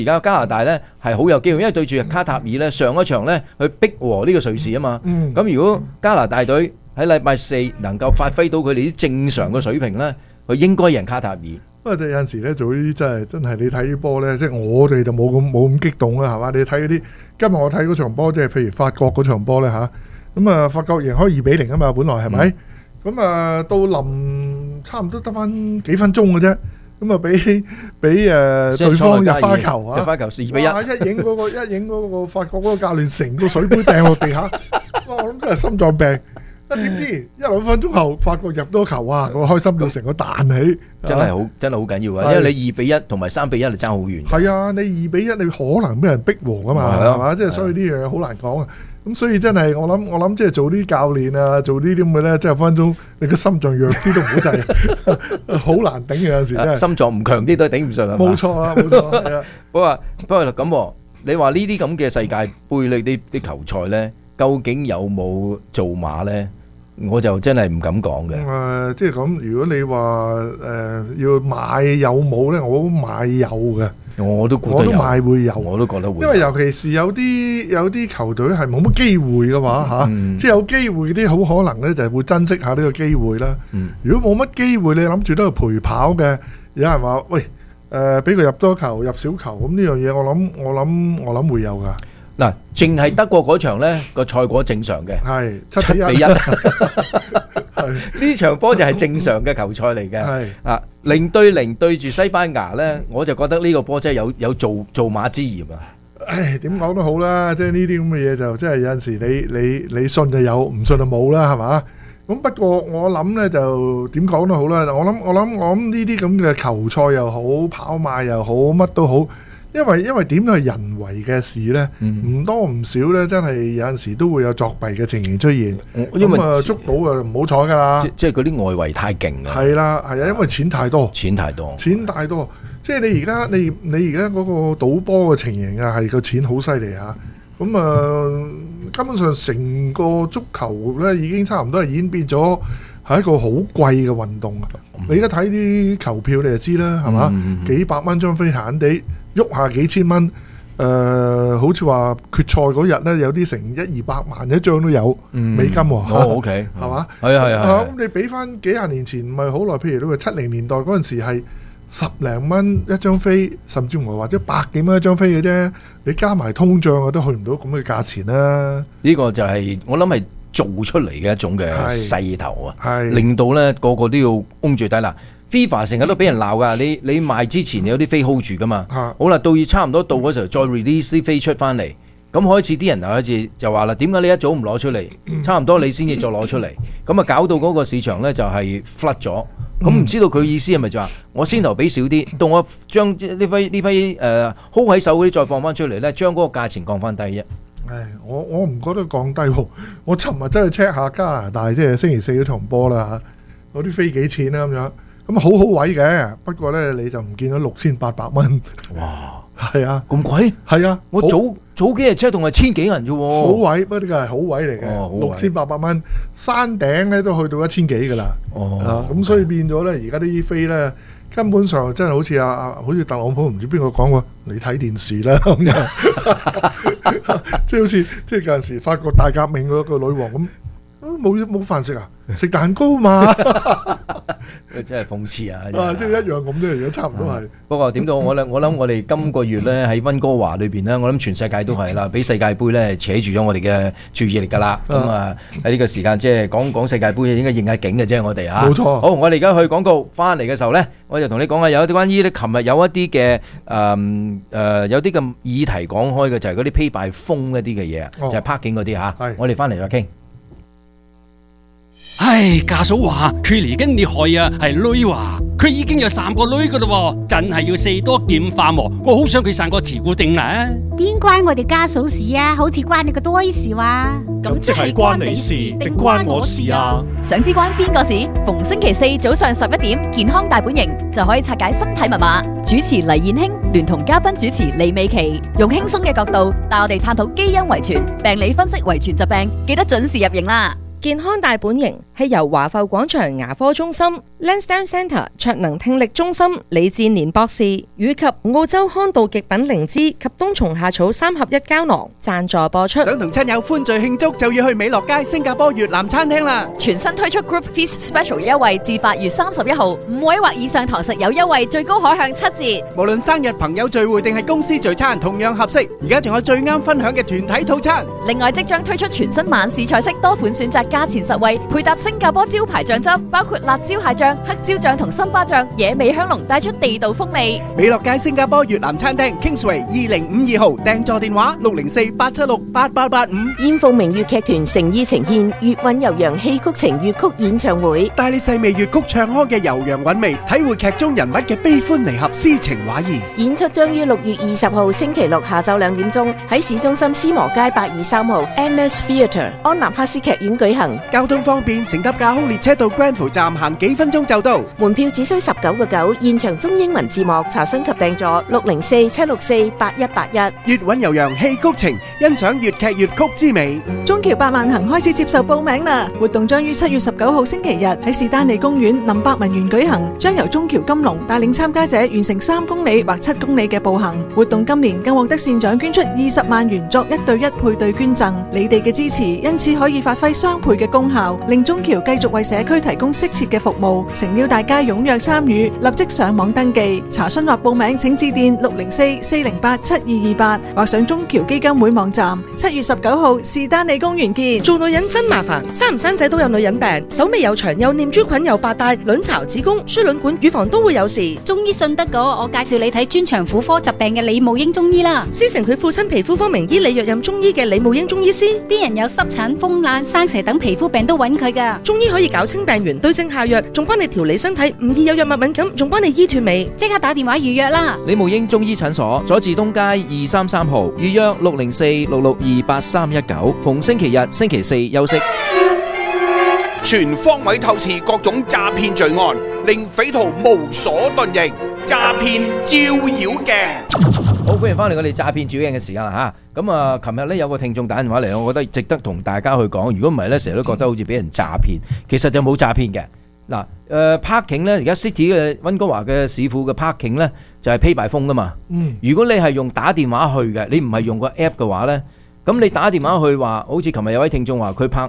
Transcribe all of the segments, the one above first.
而家加拿大咧係好有機會，因為對住卡塔爾咧上一場咧去逼和呢個瑞士啊嘛。咁如果加拿大隊喺禮拜四能夠發揮到佢哋啲正常嘅水平咧，佢應該贏卡塔爾。 不過有陣時咧做呢啲真係你睇啲波咧，即係我哋就冇咁激動啦，係嘛？你睇嗰啲今日我睇嗰場波，即係譬如法國嗰場波咧嚇，咁啊法國贏開2-0啊嘛，本來係咪？咁啊到臨差唔多得翻幾分鐘嘅啫。咁啊，俾對方入花球啊！ 入花球2-1， 一影嗰個法國嗰個教練成個水杯掟落地下，哇！我諗真係心臟病。點知1-2分鐘後，法國入多球啊！我開心到成個彈起， 真係好緊要啊！因為你2-1同埋3-1係爭好遠。 係啊，你2-1你可能俾人逼和噶嘛，係嘛？即係所以呢樣嘢好難講啊！咁所以真係我諗即係做啲教練啊，做呢啲咁嘅咧，即係分鐘你個心臟弱啲都唔好滯，好難頂嘅有陣時真係。心臟唔強啲都頂唔順啊！ 冇錯啦，冇錯係啊。 不過咁，你話呢啲咁嘅世界盃呢啲球賽咧，究竟有冇做馬咧？我就真係唔敢講嘅。 即係咁，如果你話要買有冇咧，我買有嘅。 我都買會有， 我都覺得會。 因為尤其是有啲球隊係冇乜機會嘅話嚇，即係有機會啲好可能咧就係會珍惜下呢個機會啦。如果冇乜機會，你諗住都係陪跑嘅，有人話喂俾佢入多球入少球，咁呢樣嘢我諗會有㗎。 嗱，淨係德國嗰場咧個賽果正常嘅， 係 7-1。呢場波就係正常嘅球賽嚟嘅。0-0對住西班牙咧，我就覺得呢個波真係有做馬之嫌啊！ 唉，點講都好啦，即係呢啲咁嘅嘢就即係有陣時你信就有，唔信就冇啦，係嘛？咁不過我諗咧就點講都好啦，我諗呢啲咁嘅球賽又好，跑馬又好，乜都好。因為點都係人為嘅事咧，唔多唔少咧，真係有陣時都會有作弊嘅情形出現。咁啊捉到啊唔好彩㗎啦！ 即係嗰啲外圍太勁啊！ 係啦，係啊，因為錢太多， 錢太多。 即係你而家嗰個賭波嘅情形啊，係個錢好犀利嚇。咁啊，根本上成個足球咧已經差唔多係演變咗係一個好貴嘅運動啊！你而家睇啲球票你就知啦，係嘛？幾百蚊張飛閒地。喐下幾千蚊，好似話決賽嗰日咧，有啲成100-200萬一張都有美金喎。 OK， 係嘛？ 係啊。 咁你俾翻幾廿年前唔係好耐，譬如你話70年代嗰陣時係10零蚊一張飛，甚至乎或者100幾蚊一張飛嘅啫。你加埋通脹啊，都去唔到咁嘅價錢啦。 呢個就係我諗係做出嚟嘅一種嘅勢頭啊，令到咧個個都要擁住底啦。FIFA 成日都俾人鬧噶，你賣之前有啲飛 hold 住噶嘛，好啦，到差唔多到嗰時候再 release 啲飛出翻嚟，咁開始啲人開始就話啦，點解你一早唔攞出嚟？差唔多你先至再攞出嚟，咁啊搞到嗰個市場咧就係 flood 咗，咁唔知道佢意思係咪就話我先頭俾少啲，到我將呢批hold 喺手嗰啲再放翻出嚟咧，將嗰個價錢降翻低啫。 我唔覺得降低喎，我尋日真係 check 下加拿大即係星期四嗰場波啦嚇，嗰啲飛幾錢啦咁樣。咁好位嘅，不過咧你就唔見到6800蚊。 哇， 係啊， 咁貴？ 係啊， 我早幾日車同係千幾銀啫喎。 好位，不過呢個係好位嚟嘅，6800蚊，山頂咧都去到1000幾噶啦。咁所以變咗咧，而家啲飛咧根本上真係好似好似特朗普唔知邊個講過，你睇電視啦咁樣，即係好似即係有陣時法國大革命嗰個女王咁。冇飯食啊！食蛋糕嘛， 真係諷刺啊！ 即係一樣咁啫，而家差唔多係。 不過點到我諗我哋今個月咧喺溫哥華裏邊咧，我諗全世界都係啦，俾世界盃咧扯住咗我哋嘅注意力㗎啦。咁喺呢個時間即係講世界盃應該應下景嘅啫，我哋嚇。 冇錯。 好，我哋而家去廣告翻嚟嘅時候咧，我就同你講下有啲關於咧，琴日有一啲嘅有啲咁議題講開嘅，就係嗰啲 pay by phone 一啲嘅嘢啊，就係 parking 嗰啲嚇。我哋翻嚟再傾。 唉，家嫂話佢嚟緊你害啊，係女話佢已經有3個女噶啦，真係要4多劍化喎。我好想佢生個慈固定啦。 邊關我哋家嫂事啊？好似關你個多事話。 咁即係關你事定關我事啊？ 想知關邊個事？逢星期4早上11點，健康大本營就可以拆解身體密碼。主持黎燕卿聯同嘉賓主持李美琪，用輕鬆嘅角度帶我哋探討基因遺傳、病理分析遺傳疾病，記得準時入營啦。 健康大本營係係由華埠廣場牙科中心、Lansdowne Centre 卓能聽力中心李志年博士以及澳洲康道極品靈芝及冬蟲夏草3合1膠囊贊助播出。 想同親友歡聚慶祝，就要去美樂街新加坡越南餐廳啦！ 全新推出 Group Feast Special 優惠至8月31號，5位或以上堂食有優惠，最高可享7折。 無論生日、朋友聚會定係公司聚餐，同樣合適。而家仲有最啱分享嘅團體套餐。 另外，即將推出全新晚市菜式，多款選擇，價錢實惠，配搭新加坡招牌醬汁，包括辣椒蟹醬、黑椒醬同森巴醬，野味香濃，帶出地道風味。 美樂街新加坡越南餐廳 Kingsway 2052號，訂座電話604-876-8885。 燕鳳鳴粵劇團誠意呈現粵韻悠揚戲曲情粵曲演唱會， 帶你細味粵曲唱腔嘅悠揚韻味，體會劇中人物嘅悲歡離合、詩情畫意。 演出將於6月20號星期六下晝2點鐘喺市中心斯摩街823號 Annex Theatre 安納克斯劇院舉行。 交通方便，乘搭架空列車到 Granville 站行幾分鐘就到。 門票只需19.9，現場中英文字幕，查詢及訂座604-764-8181。 粵韻悠揚戲曲情，欣賞粵劇粵曲之美。 中橋百萬行開始接受報名啦！活動將於7月19號星期日喺士丹利公園林百文園舉行，將由中橋金龍帶領參加者完成3公里或7公里嘅步行。活動今年更獲得善長捐出20萬元作1對1配對捐贈。你哋嘅支持，因此可以發揮雙倍嘅功效，令中橋繼續為社區提供適切嘅服務。誠邀大家踴躍參與，立即上網登記查詢或報名，請致電604-408-7228或上中橋基金會網站。7月19號士丹利公園見。 做女人真麻煩，生唔生仔都有女人病，手尾又長，又念珠菌，又白帶，卵巢、子宮、輸卵管、乳房都會有事。 中醫信得過，我介紹你睇專長婦科疾病嘅李慕英中醫啦。 師承佢父親皮膚科名醫李若任中醫嘅李慕英中醫師， 啲人有濕疹、風癩、生蛇等皮膚病都揾佢噶。 中醫可以搞清病源，對症下藥，仲幫你調理身體，唔易有藥物敏感，仲幫你醫脫尾。 即刻打電話預約啦！ 李慕英中醫診所，佐治東街233號，預約604-662-8319，逢星期日、星期4休息。 全方位透視各種詐騙罪案，令匪徒無所遁形。詐騙照妖鏡， 好歡迎翻嚟我哋詐騙照妖鏡嘅時間啦嚇。咁啊，琴日咧有個聽眾打電話嚟，我覺得值得同大家去講。如果唔係咧，成日都覺得好似俾人詐騙，其實就冇詐騙嘅。嗱，parking 咧，而家 City 嘅溫哥華嘅市府嘅 parking 咧就係 pay by phone 噶嘛。如果你係用打電話去嘅，你唔係用個 app 嘅話咧。咁你打電話去話，好似琴日有位聽眾話佢拍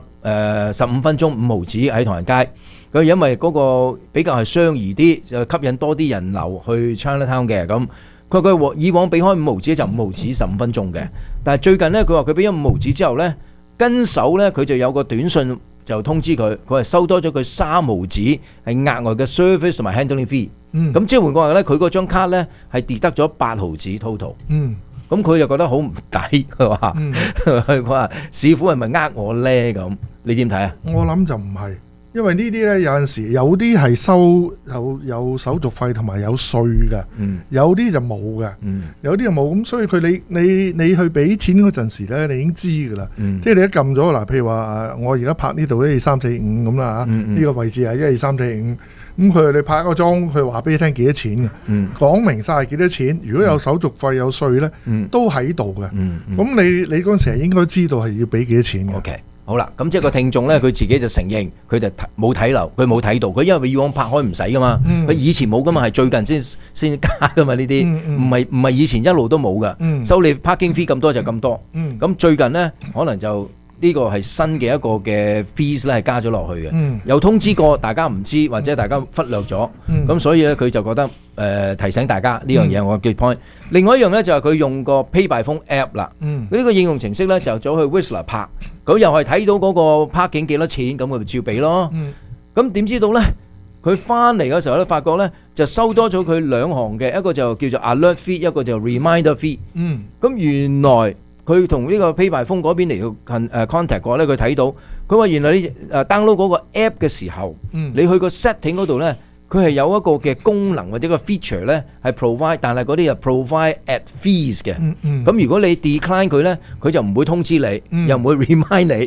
15分鐘5毫子喺唐人街，佢因為嗰個比較係相宜啲，就吸引多啲人流去 Chinatown 嘅咁。佢以往俾開5毫子就5毫子15分鐘嘅，但係最近呢，佢話佢俾咗5毫子之後呢，跟手呢，佢就有個短信就通知佢係收多咗佢3毫子係額外嘅 service 同埋 handling fee。咁即係換句話呢，佢嗰張卡呢係跌得咗8毫子 total。咁佢就覺得好唔抵，佢話：佢話市府係咪呃我咧？咁你點睇啊？ 我諗就唔係，因為呢啲咧有陣時有啲係收有手續費同埋有稅嘅，有啲就冇嘅，有啲就冇。咁所以佢你去俾錢嗰陣時咧，你已經知㗎啦。即係你一撳咗嗱，譬如話我而家拍呢度1、2、3、4、5咁啦嚇，呢個位置係1、2、3、4、5。咁佢你拍一個鐘，佢話俾你聽幾多錢嘅，講明晒幾多錢。如果有手續費有稅咧，都喺度嘅。咁你嗰陣時係應該知道係要俾幾多錢嘅。 OK，好啦，咁即係個聽眾咧，佢自己就承認佢就冇睇漏，佢冇睇到，佢因為以往拍開唔使噶嘛，佢以前冇噶嘛，係最近先加噶嘛呢啲，唔係以前一路都冇噶，收你 parking fee 咁多就咁多，咁最近咧可能就。呢個係新嘅一個嘅 fees 咧，係加咗落去嘅，有通知過大家唔知或者大家忽略咗，咁所以咧佢就覺得提醒大家呢樣嘢，我嘅 point。另外一樣咧就係佢用個 Pay by Phone app 啦，呢個應用程式咧就走去 Whistler 拍，佢又係睇到嗰個 parking 幾多錢，咁佢咪照俾咯。咁點知道咧？佢翻嚟嘅時候咧，發覺咧就收多咗佢2項嘅，一個就叫做 alert fee， 一個就 reminder fee。咁原來佢同呢個 Pay by Phone 嗰邊嚟到 contact 過咧，佢睇到佢話原來你download 嗰個 app 嘅時候，你去個 setting 嗰度咧，佢係有一個嘅功能或者個 feature 咧係 provide， 但係嗰啲就 provide at fees 嘅。咁如果你 decline 佢咧，佢就唔會通知你，又唔會 remind 你。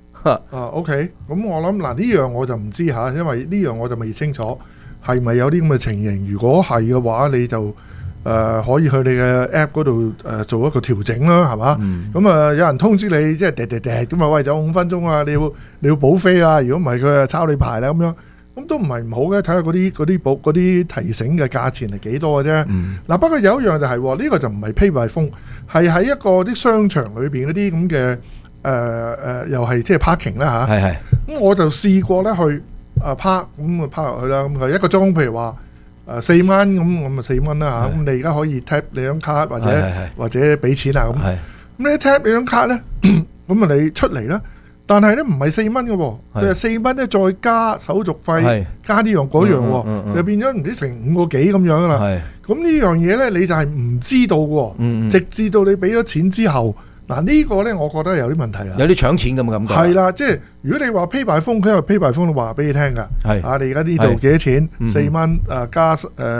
OK， 咁我諗嗱呢樣我就唔知嚇，因為呢樣我就未清楚係咪有啲咁嘅情形。如果係嘅話，你就可以去你嘅 app 嗰度做一個調整啦，係嘛？咁有人通知你，即係咁啊，喂，就5分鐘啊，你要補飛啊，如果唔係佢抄你牌啦咁樣，咁都唔係唔好嘅，睇下嗰啲提醒嘅價錢係幾多嘅啫。嗱，不過有一樣就係呢個就唔係 Pay by Phone，係喺一個啲商場裏邊嗰啲咁嘅又係即係 parking 啦嚇。係。咁我就試過咧去park 咁park 入去啦，咁佢1個鐘，譬如話4蚊咁啊4蚊啦嚇。咁你而家可以 tap 你張卡或者俾錢啊咁。咁你 tap 你張卡咧，咁啊你出嚟啦。但係咧唔係4蚊嘅喎，佢係4蚊咧再加手續費，加呢樣嗰樣喎，就變咗唔知成5個幾咁樣啦。咁呢樣嘢咧你就係唔知道嘅，直至到你俾咗錢之後，嗱呢個咧我覺得有啲問題啦， 有啲搶錢咁嘅感覺。係啦，即係如果你話 Pay by Phone，佢因為 Pay by Phone 話俾你聽㗎，啊你而家呢度幾多錢？4蚊加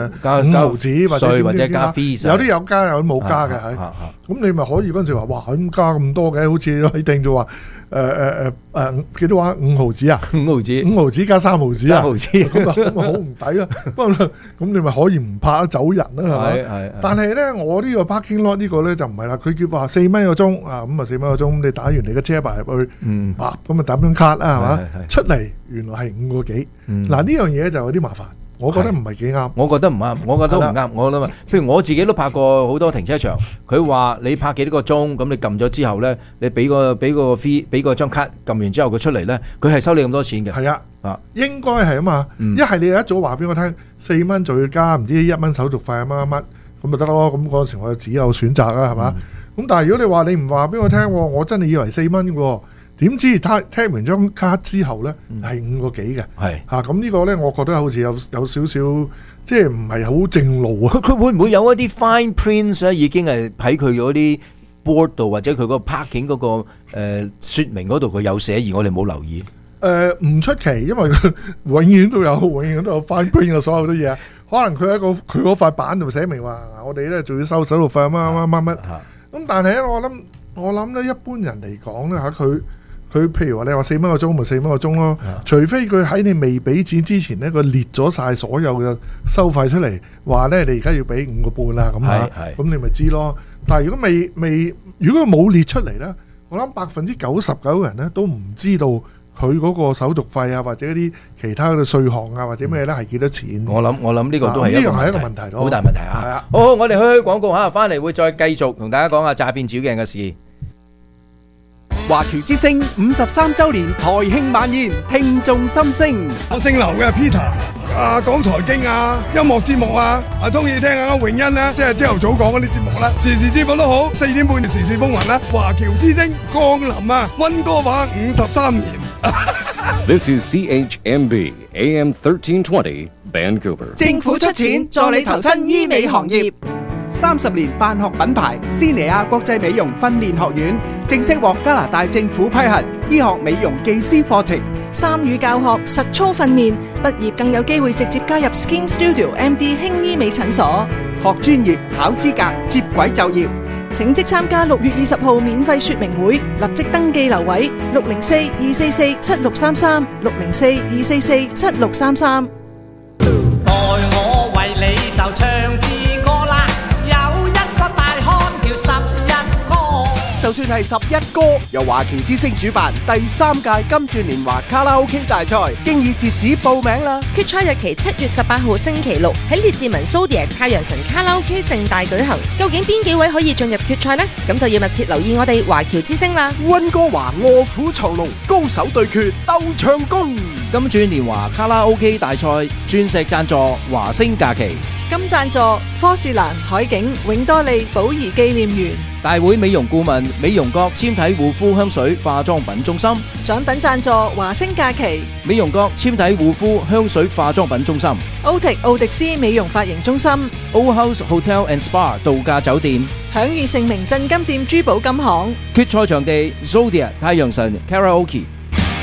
5毫子或者加 Visa， 有啲有加有啲冇加嘅係。咁你咪可以嗰陣時話，哇咁加咁多嘅，好似你定咗話幾多話5毫子啊？5毫子加3毫子啊？咁啊好唔抵啦！不過咁你咪可以唔拍走人啦，係咪？但係咧，我呢個 parking lot 呢個咧就唔係啦，佢叫話4蚊一個鐘啊，咁啊4蚊一個鐘，你打完你嘅車牌入去，咁啊打張卡啦，係嘛？出嚟原來係5個幾，嗱呢樣嘢就有啲麻煩。我覺得唔係幾啱， 我覺得唔啱，我覺得都唔啱。我諗啊，譬如我自己都拍過好多停車場，佢話你拍幾多個鐘，咁你撳咗之後咧，你俾個 fee， 俾個張卡，撳完之後佢出嚟咧，佢係收你咁多錢嘅。 係啊，應該係啊嘛。一係你一早話俾我聽，4蚊就要加唔知1蚊手續費啊乜乜，咁咪得咯。咁嗰陣時我就只有選擇啦，係嘛。咁但係如果你話你唔話俾我聽，我真係以為4蚊喎。點知聽完張卡之後咧係5個幾嘅，係嚇咁呢個咧，我覺得好似有少少即係唔係好正路啊！ 佢會唔會有一啲 fine print 咧已經係喺佢嗰啲 board 度或者佢嗰個 parking 嗰個説明嗰度佢有寫，而我哋冇留意？ 唔出奇，因為佢永遠都有 fine print 嘅所有啲嘢，可能佢喺佢嗰塊板度寫明話，我哋咧仲要收手續費乜。咁但係咧，我諗咧，一般人嚟講咧嚇佢譬如話你話4蚊個鐘咪4蚊個鐘咯，除非佢喺你未俾錢之前咧，佢列咗晒所有嘅收費出嚟，話咧你而家要俾5個半啦咁嚇，咁你咪知咯。但係如果如果佢冇列出嚟咧，我諗99%人咧都唔知道佢嗰個手續費啊，或者啲其他嘅稅項啊，或者咩咧係幾多錢？ 我諗呢個都係一個問題咯，好大問題啊！ 係啊， 好，我哋去廣告嚇，翻嚟會再繼續同大家講下詐騙照鏡嘅事。 華僑之聲53週年台慶晚宴，聽眾心聲。 我姓劉嘅 Peter，講財經啊、音樂節目啊，中意聽下詠欣啦，即係朝頭早講嗰啲節目啦，時時節目都好，4點半嘅時事風雲啦。華僑之聲降臨啊，溫哥華53年。 This is CHMB AM 1320 Vancouver。 政府出錢助你投身醫美行業。 30年辦學品牌斯尼亞國際美容訓練學院正式獲加拿大政府批核醫學美容技師課程 ，3語教學實操訓練，畢業更有機會直接加入 Skin Studio MD 輕醫美診所， 學專業考資格接軌就業， 請即參加6月20號免費說明會，立即登記留位604-244-7633 604-244-7633。 待我為你就唱支歌啦，有一個大漢叫11哥。 就算係11歌，由華僑之聲主辦第3屆金鑽年華卡拉 OK 大賽，經已截止報名啦。 決賽日期7月18號星期六喺列治文 Zodiac 太陽神卡拉 OK 盛大舉行。究竟邊幾位可以進入決賽呢？咁就要密切留意我哋華僑之聲啦。 溫哥華臥虎藏龍，高手對決鬥唱功。 金鑽年華卡拉 OK 大賽鑽石贊助華星假期， 金贊助科士蘭、海景、永多利、寶儀紀念園。 大會美容顧問美容閣纖體護膚香水化妝品中心。 獎品贊助華星假期。 美容閣纖體護膚香水化妝品中心。 奧迪斯美容髮型中心。 Old House Hotel and Spa 度假酒店。 享譽盛名鎮金店珠寶金行。 決賽場地 Zodiac 太陽神 Karaoke。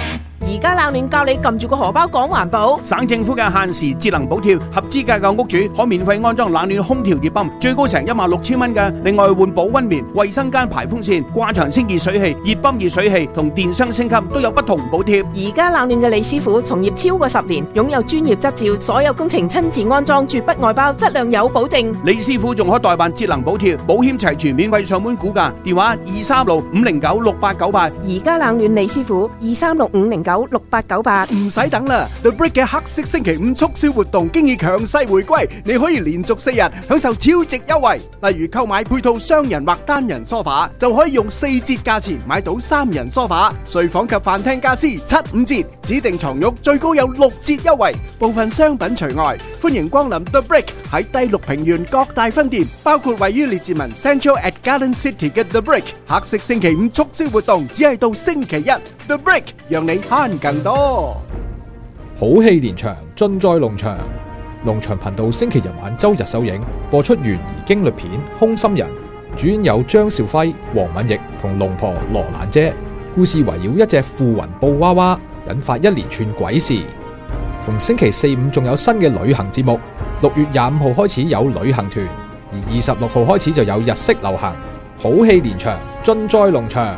而家冷暖教你撳住個荷包講環保。 省政府嘅限時節能補貼，合資格嘅屋主可免費安裝冷暖空調熱泵，最高成16,000蚊嘅。另外換保溫棉、衛生間排風扇、掛牆清潔水器、熱泵熱水器同電箱升級都有不同補貼。 而家冷暖嘅李師傅從業超過10年，擁有專業執照，所有工程親自安裝，絕不外包，質量有保證。 李師傅仲可代辦節能補貼，保險齊全，免費上門估價，電話236-509-6898。 而家冷暖李師傅236-509-6898。 唔使等啦 ，The Brick 嘅黑色星期五促銷活動經已強勢回歸，你可以連續4日享受超值優惠。例如購買配套雙人或單人梳化，就可以用4折價錢買到3人梳化；睡房及飯廳家私7-5折，指定床褥最高有6折優惠，部分商品除外。歡迎光臨 The Brick 喺第6平原各大分店，包括位於列治文 Central at Garden City 嘅 The Brick。黑色星期五促銷活動只係到星期一 ，The Brick 讓你慳更多。 好戲連場，盡在農場。農場頻道星期日晚周日首映，播出懸疑驚慄片《空心人》，主演有張兆輝、黃敏奕同龍婆羅蘭姐。故事圍繞一隻附雲布娃娃，引發一連串鬼事。逢星期4、5仲有新嘅旅行節目。6月25號開始有旅行團，而26號開始就有日式流行。好戲連場，盡在農場。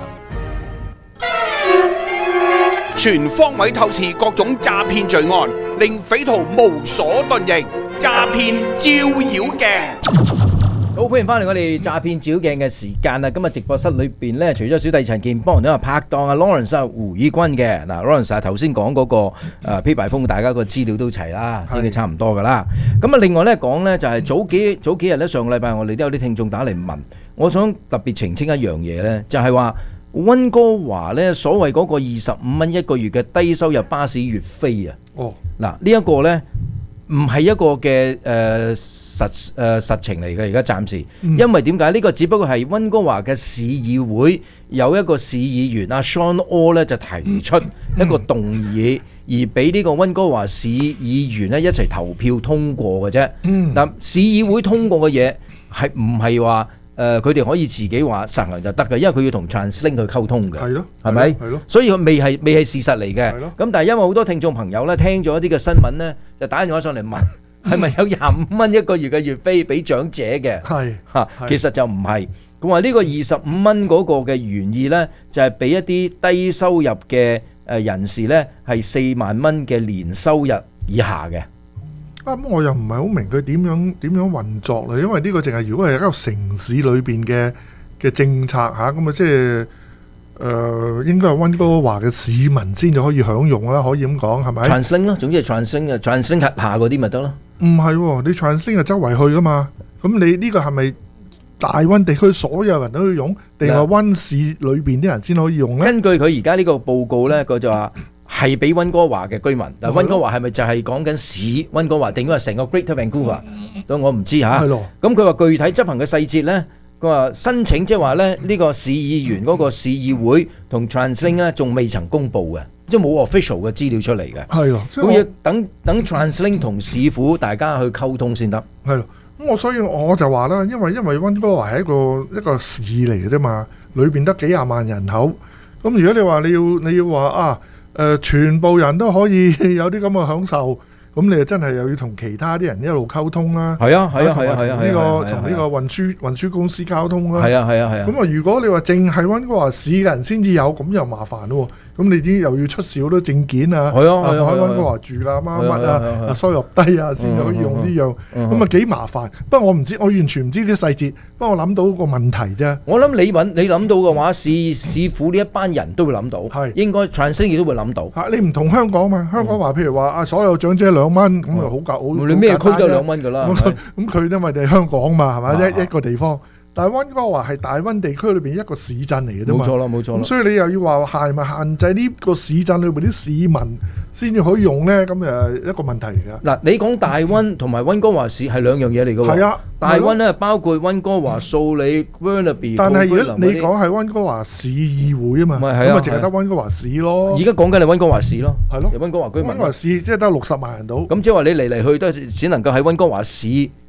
全方位透視各種詐騙罪案，令匪徒無所遁形。詐騙照妖鏡。 好，歡迎翻嚟我哋詐騙照妖鏡嘅時間啦！今日直播室裏邊咧，除咗小弟陳健幫人都有拍檔啊 Lawrence 胡以軍嘅。嗱 Lawrence 頭先講嗰個披牌風，大家個資料都齊啦，應該差唔多噶啦。咁啊，另外咧講咧就係早幾日咧，上個禮拜我哋都有啲聽眾打嚟問，我想特別澄清一樣嘢咧，就係話溫哥華咧所謂嗰個25蚊一個月嘅低收入巴士月飛啊。哦，嗱呢一個咧。唔係一個嘅實情嚟嘅，而家暫時，因為點解呢個只不過係溫哥華嘅市議會有一個市議員阿 Sean Orr 咧就提出一個動議，而俾呢個溫哥華市議員咧一齊投票通過嘅啫。但市議會通過嘅嘢係唔係話？佢哋可以自己話實行就得嘅，因為佢要同 TransLink 去溝通嘅，係咯，係咪？係咯，所以佢未係事實嚟嘅。咁但係因為好多聽眾朋友咧聽咗一啲嘅新聞咧，就打電話上嚟問，係咪有25蚊一個月嘅月飛俾長者嘅？係嚇，其實就唔係。咁話呢個25蚊嗰個嘅原意咧，就係俾一啲低收入嘅人士咧，係4萬蚊嘅年收入以下嘅。 咁我又唔係好明佢點樣運作啦，因為呢個淨係如果係一個城市裏邊嘅政策嚇，咁啊即係應該係溫哥華嘅市民先至可以享用啦，可以咁講係咪 ？TransLink 咯，總之係 TransLink 轄下嗰啲咪得咯。唔係喎， 你 TransLink 係周圍去噶嘛，咁你呢個係咪大溫地區所有人都可以用，定係溫市裏邊啲人先可以用咧？ 根據佢而家呢個報告咧，佢就話。係俾溫哥華嘅居民，但溫哥華係咪就係講緊市溫哥華，定係成個 Greater Vancouver？咁我唔知嚇。係咯。咁佢話具體執行嘅細節咧，佢話申請即係話咧呢個市議員嗰個市議會同 TransLink 咧仲未曾公佈嘅，即係冇 official 嘅資料出嚟嘅。係咯。咁要等 TransLink 同市府大家去溝通先得。 係咯。咁所以我就話啦，因為溫哥華係一個市嚟嘅啫嘛，裏邊得幾廿萬人口。咁如果你話你要話啊〜全部人都可以有啲咁嘅享受，咁你就真係又要同其他啲人一路溝通啦。係啊，同呢個運輸公司溝通啦。係啊。咁啊，如果你話淨係溫哥華市嘅人先至有，咁又麻煩咯。咁你啲又要出示好多證件啊，喺溫哥華住啦，乜啊，收入低啊，先可以用呢樣，咁啊幾麻煩。不過我唔知，我完全唔知啲細節。不過我諗到個問題啫。 我諗你諗到嘅話，市府呢一班人都會諗到，係應該 TransLink 亦都會諗到。嚇， 你唔同香港嘛？香港話譬如話啊，所有長者2蚊，咁啊好夠， 你咩區都2蚊㗎啦。 咁佢因為你係香港嘛，係咪一個地方？但係溫哥華係大溫地區裏邊一個市鎮嚟嘅啫嘛，冇錯。咁所以你又要話限制呢個市鎮裏邊啲市民先至可以用咧，咁誒一個問題嚟㗎。 嗱，你講大溫同埋溫哥華市係兩樣嘢嚟㗎喎。係啊，大溫咧包括溫哥華、素里、Burnaby。 但係如果你講係溫哥華市議會啊嘛，咁咪淨係得溫哥華市咯。 而家講緊係溫哥華市咯，係咯，溫哥華居民。 溫哥華市即係得60萬人到。 咁即係話你嚟去都只能夠喺溫哥華市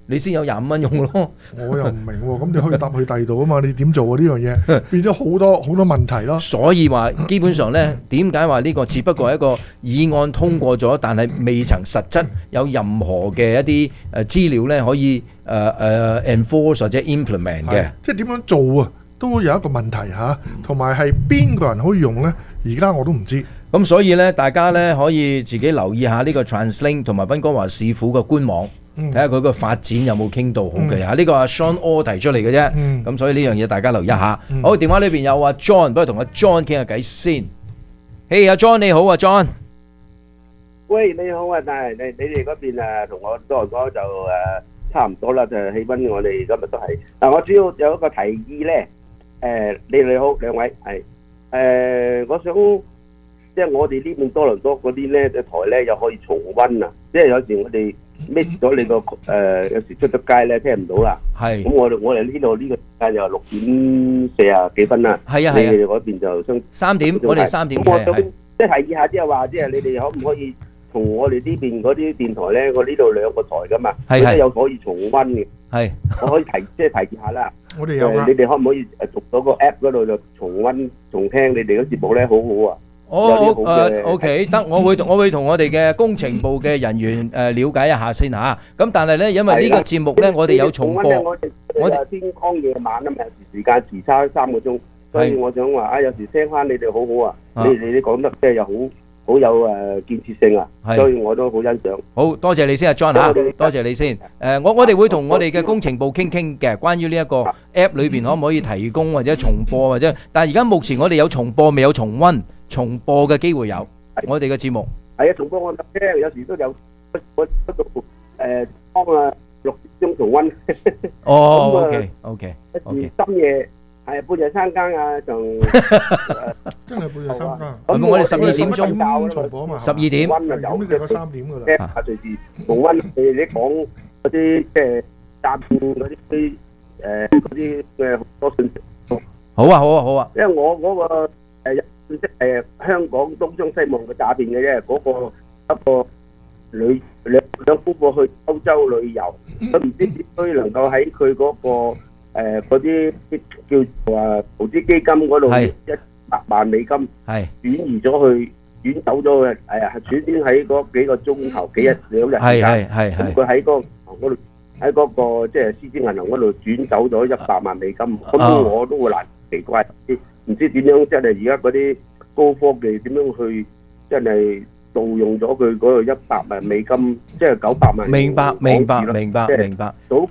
你先有25蚊用咯。 我又唔明喎，咁你可以搭去第二度啊嘛？你點做啊？呢樣嘢變咗好多問題咯。 所以話基本上呢，點解話呢個只不過係一個議案通過咗，但係未曾實質有任何嘅一啲資料呢可以enforce 或者 implement 嘅。 即係點樣做啊？都有一個問題嚇，同埋係邊個人可以用呢？而家我都唔知。 咁所以呢，大家呢可以自己留意下呢個 TransLink 同埋溫哥華市府嘅官網。睇下佢個發展有冇傾到好嘅嚇，呢個阿 Sean O 提出嚟嘅啫，咁所以呢樣嘢大家留意下。好，電話裏邊有阿 John， 不如同阿 John 傾下偈先。嘿，阿 John 你好啊 ，John。 喂，你好啊，但係你哋嗰邊同我多倫多就差唔多啦，就氣温我哋今日都係。嗱，我主要有一個提議咧，你好兩位係，我想即係我哋呢邊多倫多嗰啲咧嘅台咧又可以重温啊，即係有時我哋。miss 咗你個有時出咗街咧聽唔到啦，係咁我哋呢度呢個時間又6:40幾分啦，係啊係啊，你哋嗰邊就3點，我哋3點嘅，我想即係提議下，即係話即係你哋可唔可以同我哋呢邊嗰啲電台咧，我呢度2個台噶嘛，係係有可以重温嘅，係我可以即係提議下啦，我哋有你哋可唔可以讀到個 app 嗰度就重温重聽你哋嗰節目咧，好好啊！ OK 得，我會同我哋嘅工程部嘅人員了解一下先嚇。咁但係咧，因為呢個節目咧，我哋有重播， 我哋天光夜晚啊嘛，有時間時差3個鐘，所以我想話有時聽翻你哋好好啊，你講得即係又好有建設性啊，所以我都好欣賞。 好多謝你先啊 John 嚇，多謝你先。我哋會同我哋嘅工程部傾嘅，關於呢一個 app 裏邊可唔可以提供或者重播或者，但係而家目前我哋有重播未有重温。重播嘅機會有，我哋嘅節目係啊，重播我聽，有時都有我出到當6點鐘重温。 哦，OK， 一時深夜係半夜3更啊，就真係半夜3更。 咁我哋12點鐘重播嘛 ，12點。 咁你哋個3點㗎啦。 隨時重温你講嗰啲即係詐騙嗰啲嘅好多信息。 好啊。 因為我嗰個即係香港東張西望嘅詐騙嘅啫，嗰個一個兩夫婦去歐洲旅遊，都唔知點可以能夠喺佢嗰個嗰啲叫做投資基金嗰度100萬美金係轉走咗嘅，轉喺嗰幾個鐘頭幾日2日時間，咁佢喺嗰個度喺嗰個即係獅子銀行嗰度轉走咗100萬美金，咁我都會難奇怪。唔知點樣，真係而家嗰啲高科技點樣去真係盜用咗佢嗰度100萬美金，即係900萬。明白。早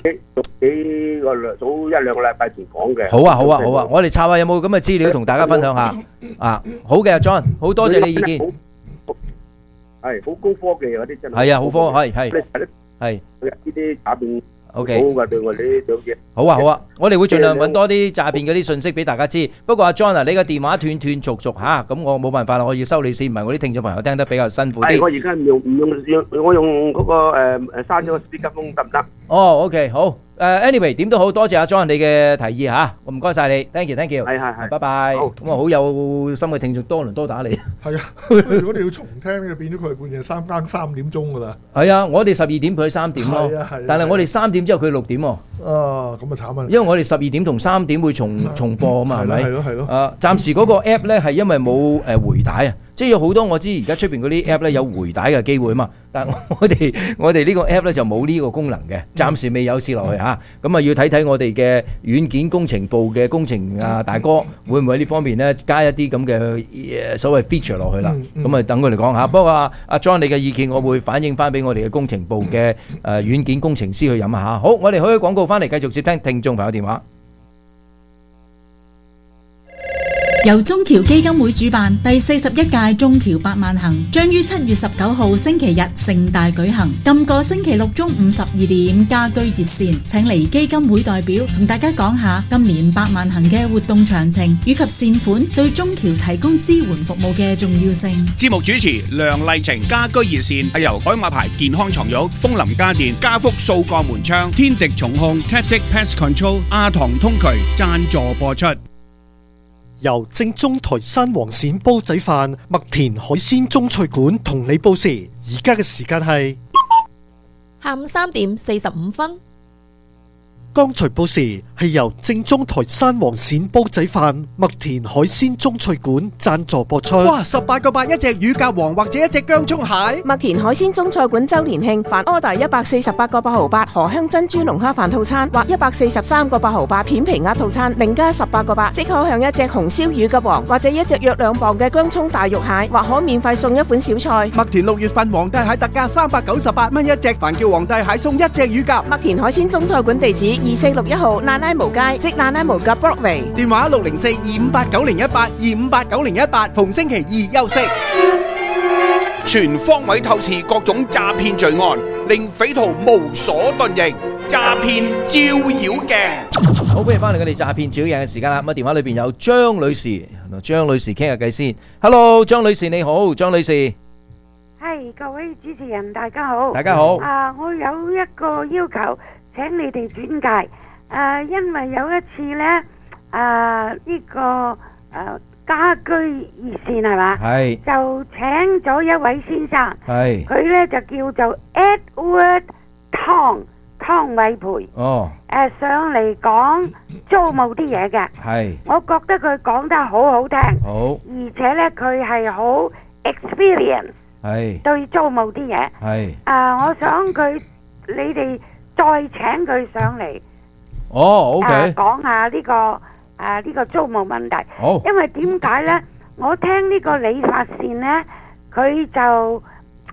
1-2個禮拜前講嘅。好啊， 我哋查下有冇咁嘅資料同大家分享下。好嘅 ，John， 好多謝你意見。 係好高科技嗰啲真係。 係啊，好科係。 呢啲詐騙。 OK， 好嘅，對我哋啲小姐。 好啊，我哋會盡量揾多啲詐騙嗰啲信息俾大家知。不過阿 John 啊，你個電話斷續嚇，咁我冇辦法啦，我要收你先，唔係我啲聽眾朋友聽得比較辛苦啲。 我而家唔用，我用嗰個刪咗個 speakerphone 得唔得？ 哦 ，OK， 好。anyway 點都好，多謝阿 John 你嘅提議嚇，我唔該曬你 ，thank you，係，拜拜。咁啊，好有心嘅聽眾多倫多打你。係啊， 如果你要重聽咧，變咗佢係半夜3點鐘噶啦。 係啊，我哋12點佢3點咯，但係我哋3點之後佢6點喎。 咁啊慘啊！ 因為我哋12點同3點會重播啊嘛，係咪？ 係咯。 暫時嗰個 app 咧係因為冇回帶啊，即係有好多我知而家出邊嗰啲 app 咧有回帶嘅機會啊嘛，但係我哋呢個 app 咧就冇呢個功能嘅，暫時未有試落去嚇。咁啊要睇睇我哋嘅軟件工程部嘅工程大哥會唔會喺呢方面咧加一啲咁嘅所謂 feature 落去啦。咁啊等佢哋講下。不過阿 John 你嘅意見我會反映翻俾我哋嘅工程部嘅軟件工程師去飲下。好，我哋開廣告翻嚟繼續接聽聽眾朋友電話。 由中橋基金會主辦第41屆中橋百萬行將於7月19號星期日盛大舉行。今個星期六中午12點家居熱線請嚟基金會代表同大家講下今年百萬行嘅活動詳情以及善款對中橋提供支援服務嘅重要性。 節目主持梁麗晴，家居熱線係由海馬牌健康床褥、楓林家電、家福掃鋼門窗、天敵重控、Tactic Pest Control、阿唐通渠贊助播出。 由正宗台山黃鱔煲仔飯、麥田海鮮中菜館同你報時，而家嘅時間係下午3點45分。 剛才報時係由正宗台山黃鱔煲仔飯麥田海鮮中菜館贊助播出。 哇！18個8一隻乳鴿王或者一隻薑葱蟹。 麥田海鮮中菜館周年慶，凡 order 148個8毫8荷香珍珠龍蝦飯套餐或143個8毫8片皮鴨套餐，另加18個8，即可向一隻紅燒乳鴿王或者一隻約2磅嘅薑葱大肉蟹，或可免費送一款小菜。 麥田6月份皇帝蟹特價398蚊一隻，凡叫皇帝蟹送一隻乳鴿。 麥田海鮮中菜館地址2461號那拉無街，即那拉無嘅 Broadway。 電話604-258-9018，258-9018，逢星期二休息。 全方位透視各種詐騙罪案，令匪徒無所遁形。詐騙照妖鏡。 好，歡迎翻嚟我哋詐騙照妖鏡嘅時間啦。咁啊，電話裏邊有張女士，同張女士傾下偈先。Hello， 張女士你好，張女士。 係各位主持人，大家好。 大家好。 我有一個要求，請你哋轉介。因為有一次呢，呢個家居熱線係嘛？係。就請咗一位先生。係。佢呢就叫做 Edward 湯偉培。哦。上嚟講租務啲嘢嘅。係。我覺得佢講得好好聽。好。而且呢，佢係好 experience。係。對租務啲嘢。係。我想你哋再請佢上嚟。哦，OK。講下呢個租務問題。好。因為點解呢？我聽呢個理髮線呢，佢就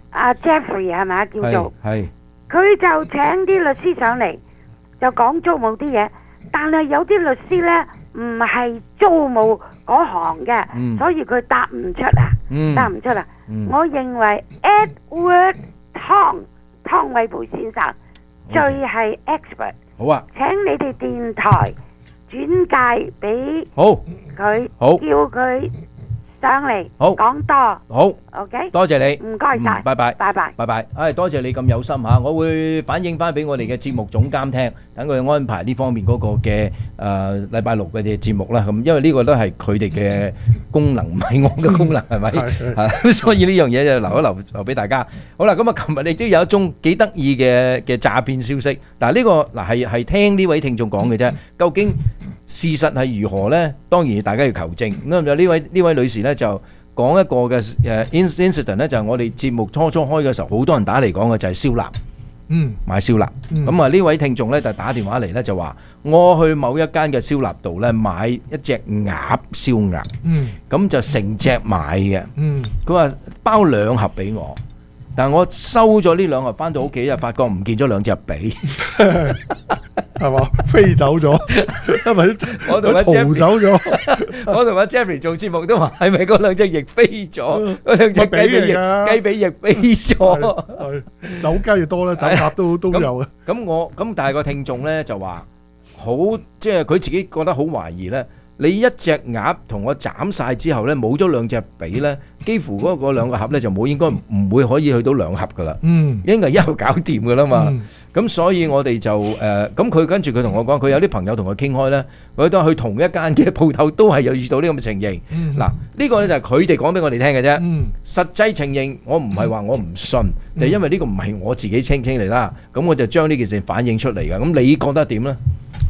Jeffrey 係咪叫做？係。佢就請啲律師上嚟，就講租務啲嘢。但係有啲律師呢，唔係租務嗰行嘅，所以佢答唔出啊。答唔出啊。我認為 Edward 湯偉培先生最係 expert。好啊！請你哋電台轉介俾佢，叫佢上嚟講多。好 ，OK， 多謝你，唔該晒，拜拜，拜拜，拜拜。多謝你咁有心嚇，我會反映翻俾我哋嘅節目總監聽，等佢安排呢方面嗰個嘅禮拜六嘅節目啦。咁因為呢個都係佢哋嘅功能，唔係我嘅功能，係咪？係。所以呢樣嘢就留俾大家。好啦，咁啊，琴日你都有一宗幾得意嘅詐騙消息。但係呢個係聽呢位聽眾講嘅啫，究竟事實係如何呢？當然大家要求證。咁就呢位女士呢，就講一個嘅incident 呢，就係我哋節目初開嘅時候，好多人打嚟講嘅就係燒臘，買燒臘。咁啊呢位聽眾呢，就打電話嚟呢，就話我去某一間嘅燒臘度呢，買一隻鴨燒鴨，咁就成隻買嘅，佢話包2盒俾我。但係我收咗呢2盒翻到屋企就發覺唔見咗2隻髀，係嘛？飛走咗，係咪？我同阿 Jeffrey 走咗，我同阿 Jeffrey 做節目都話係咪嗰2隻翼飛咗？嗰2隻雞髀翼飛咗，走雞多啦，走鴨都有嘅。咁但係個聽眾咧就話好，即係佢自己覺得好懷疑咧。你一隻鴨同我斬晒之後咧，冇咗2隻髀咧，幾乎嗰2個盒咧就冇，應該唔會可以去到2盒噶啦。應該1盒搞掂噶啦嘛。咁所以我哋就咁佢跟住佢同我講，佢有啲朋友同佢傾開咧，佢都去同一間嘅鋪頭都係有遇到呢咁嘅情形。嗱，呢個咧就係佢哋講俾我哋聽嘅啫。實際情形我唔係話我唔信，就因為呢個唔係我自己傾嚟啦。咁我就將呢件事反映出嚟㗎。咁你覺得點咧？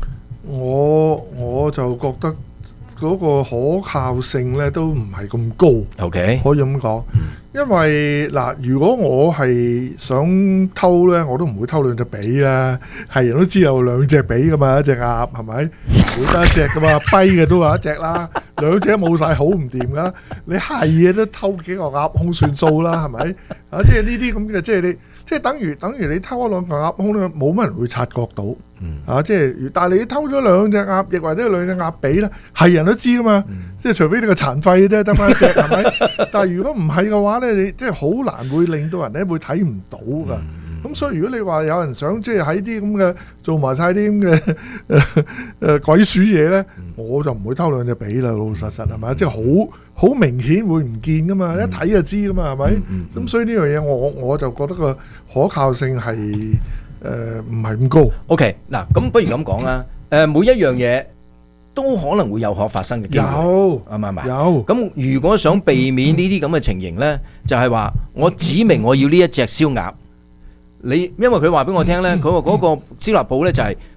我就覺得嗰個可靠性咧都唔係咁高，OK，可以咁講。因為嗱，如果我係想偷咧，我都唔會偷2隻髀啦。係人都知有2隻髀噶嘛，一隻鴨係咪？會得1隻噶嘛，跛嘅都有1隻啦，2隻冇晒好唔掂噶。你係嘢都偷幾個鴨胸算數啦，係咪？即係呢啲咁嘅，即係你，即係等於你偷2個鴨胸咧，冇乜人會察覺到。即係，但係你偷咗2隻鴨翼或者2隻鴨髀咧，係人都知噶嘛。即係除非你個殘廢啫，得翻1隻係咪？但係如果唔係嘅話咧，你即係好難會令到人咧會睇唔到噶。咁所以如果你話有人想即係喺啲咁嘅做埋晒啲咁嘅鬼鼠嘢咧，我就唔會偷2隻髀啦，老老實實係咪？即係好明顯會唔見噶嘛，一睇就知噶嘛，係咪？咁所以呢樣嘢我就覺得個可靠性係唔係咁高。OK， 嗱，咁不如咁講啦。每一樣嘢都可能會有可發生嘅機會，有係咪？有。咁如果想避免呢啲咁嘅情形咧，就係話我指明我要呢一隻燒鴨。因為佢話俾我聽咧，佢話嗰個燒臘鋪咧就係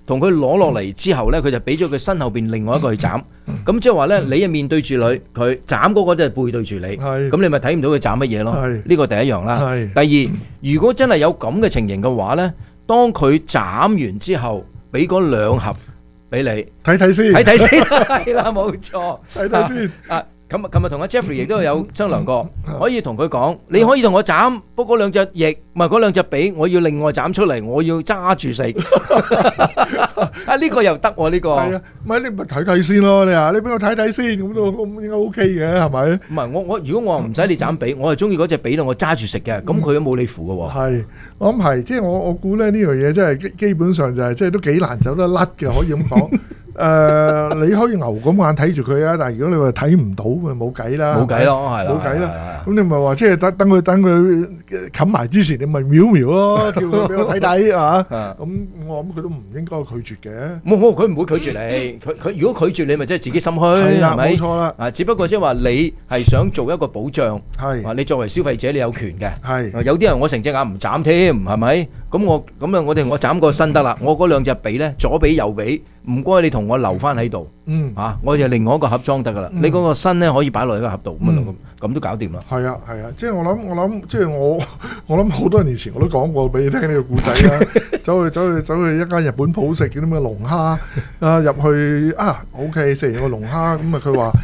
同佢攞落嚟之後咧，佢就俾咗佢身後邊另外一個去斬。咁即係話咧，你係面對住佢斬嗰個就係背對住你，咁你咪睇唔到佢斬乜嘢咯。呢個第一樣啦。第二，如果真係有咁嘅情形嘅話咧，當佢斬完之後，俾嗰2盒俾你睇睇先， 係啦，冇錯， 睇睇先。 琴日同阿 Jeffrey 亦都有商量過，可以同佢講，你可以同我斬，不過嗰2隻翼唔係嗰2隻髀，我要另外斬出嚟，我要揸住食。啊，呢個又得喎，呢個。係啊， 唔係你咪睇睇先咯，你話你俾我睇睇先，咁都應該 OK 嘅，係咪？ 唔係我如果我唔使你斬髀，我係中意嗰隻髀度我揸住食嘅，咁佢都冇你符嘅喎。 係，我諗係，即係我估咧呢樣嘢，真係基本上就係即係都幾難走得甩嘅，可以咁講。你可以牛咁眼睇住佢啊，但係如果你話睇唔到，咪冇計啦。冇計咯，係啦，冇計啦。咁你咪話即係等佢冚埋之前，你咪瞄咯，叫佢俾我睇睇係嘛。咁我諗佢都唔應該拒絕嘅。 佢唔會拒絕你。佢如果拒絕你，咪即係自己心虛，係咪？冇錯啦。啊，只不過即係話你係想做一個保障，係你作為消費者，你有權嘅。係有啲人我成隻眼唔斬添，係咪？咁我斬個身得啦。我嗰2隻髀咧，左髀右髀。唔該，你同我留翻喺度，我就另外一個盒裝得噶啦。你嗰個身咧可以擺落喺個盒度，咁都搞掂啦。 係啊，即係我諗，即係我諗好多年前我都講過俾你聽呢個故仔啦。走去一間日本鋪食嗰啲咁嘅龍蝦入去OK 食完個龍蝦咁佢話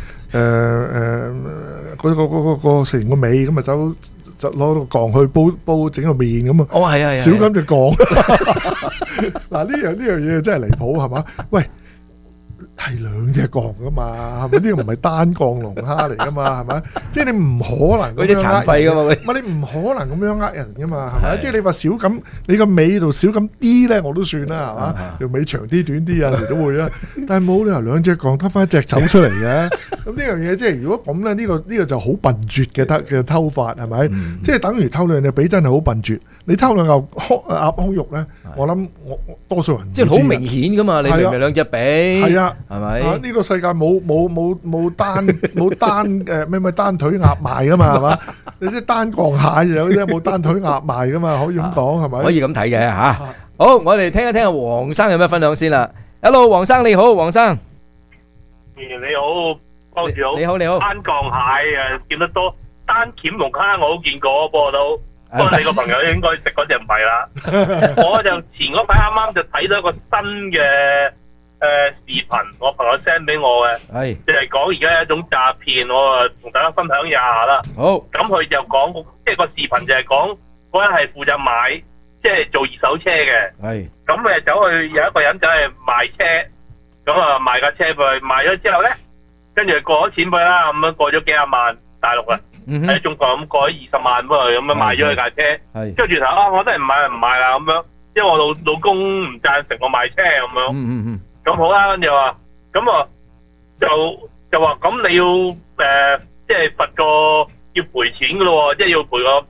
個食完個尾咁就攞個鋼去煲整個麵咁啊！係少咁就鋼。嗱呢樣嘢真係離譜係嘛？喂，係2隻鋼噶嘛？係咪呢個唔係單鋼龍蝦嚟噶嘛？係咪？即係你唔可能嗰啲殘廢噶嘛？ 唔係你唔可能咁樣呃人噶嘛？係咪？即係你話少咁，你個尾度少咁啲咧，我都算啦係嘛？條尾長啲短啲啊，都會啦。但係冇理由2隻鋼得翻1隻走出嚟嘅。咁呢樣嘢即係如果咁咧，呢個就好笨拙嘅偷法係咪？即係等於偷2隻髀真係好笨拙。你偷2鴨胸肉咧，我諗我多數人即係好明顯噶嘛？你明明2隻髀係啊， 係咪？ 呢個世界冇單咩單腿鴨賣噶嘛？係嘛？你啲單槓蟹有啫，冇單腿鴨賣噶嘛？可以咁講係咪？ 可以咁睇嘅嚇。好，我哋聽一聽黃生有咩分享先啦。Hello， 黃生你好，黃生。 你好，幫住好。 你好。 單槓蟹見得多，單鉗龍蝦我都見過，不過你個朋友應該食嗰隻唔係啦。我就前嗰排啱啱就睇到一個新嘅視頻，我朋友 send 俾我嘅，就係講而家有一種詐騙，我同大家分享一下啦。好，咁佢就講，即係個視頻就係講嗰人係負責買，即係做2手車嘅。係，咁佢就走去有一個人走去賣車，咁啊賣架車佢賣咗之後咧，跟住過咗錢俾啦，咁樣過咗幾廿萬大陸啊。喺中國咁過咗20萬喎，咁樣賣咗佢架車，跟住轉頭我真係唔買啦咁樣，因為我老公唔贊成我賣車咁樣。咁好啦，跟住話，咁啊就話咁你要即係罰個要賠錢噶咯，即係要賠個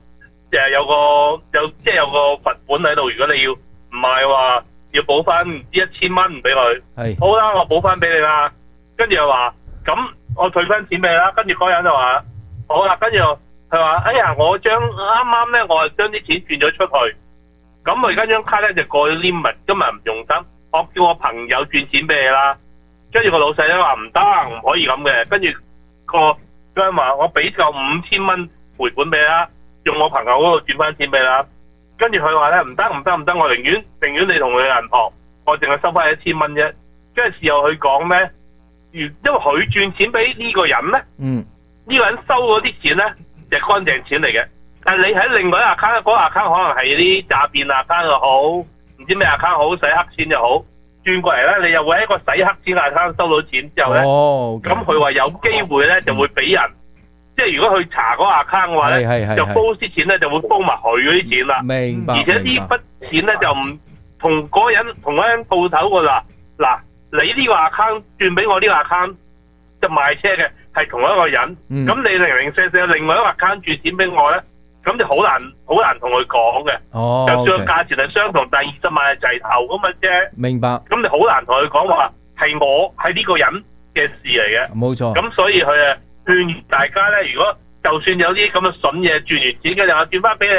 有個罰款喺度。如果你要唔係話要補翻唔知1000蚊俾佢。係好啦，我補翻俾你啦。跟住又話咁我退翻錢俾你啦。跟住嗰人就話。好啦，跟住佢話：哎呀，我啱啱咧，我係將啲錢轉咗出去，咁我而家張卡咧就過咗 limit，今日唔用得，我叫我朋友轉錢俾你啦。跟住個老細咧話唔得，唔可以咁嘅。跟住個人話：我俾夠5000蚊賠款俾你啦，用我朋友嗰度轉翻錢俾你啦。跟住佢話咧唔得，我寧願你同佢銀行，我淨係收翻1000蚊啫。跟住事後佢講咧，因為佢轉錢俾呢個人咧。呢個人收嗰啲錢咧，就係乾淨錢嚟嘅。但係你喺另外一個 account，嗰個 account 可能係啲詐騙 account 又好，唔知咩 account 好，洗黑錢又好，轉過嚟咧，你又會喺一個洗黑錢 account 收到錢之後咧，咁佢話有機會咧就會俾人，即係如果佢查嗰個 account 嘅話咧，就煲啲錢咧就會煲埋佢嗰啲錢啦。明白。而且呢筆錢咧就唔同嗰人鋪頭個啦。嗱，你呢個 account 轉俾我呢個 account 就賣車嘅。係同一個人，咁你零舍另外一個 account 轉錢俾我咧，咁就好難同佢講嘅。就算個價錢係相同，但係20萬係齊頭咁嘅啫。明白。咁你好難同佢講話係我係呢個人嘅事嚟嘅。冇錯。咁所以佢勸大家咧，如果就算有啲咁嘅筍嘢轉完錢嘅，就轉翻俾你，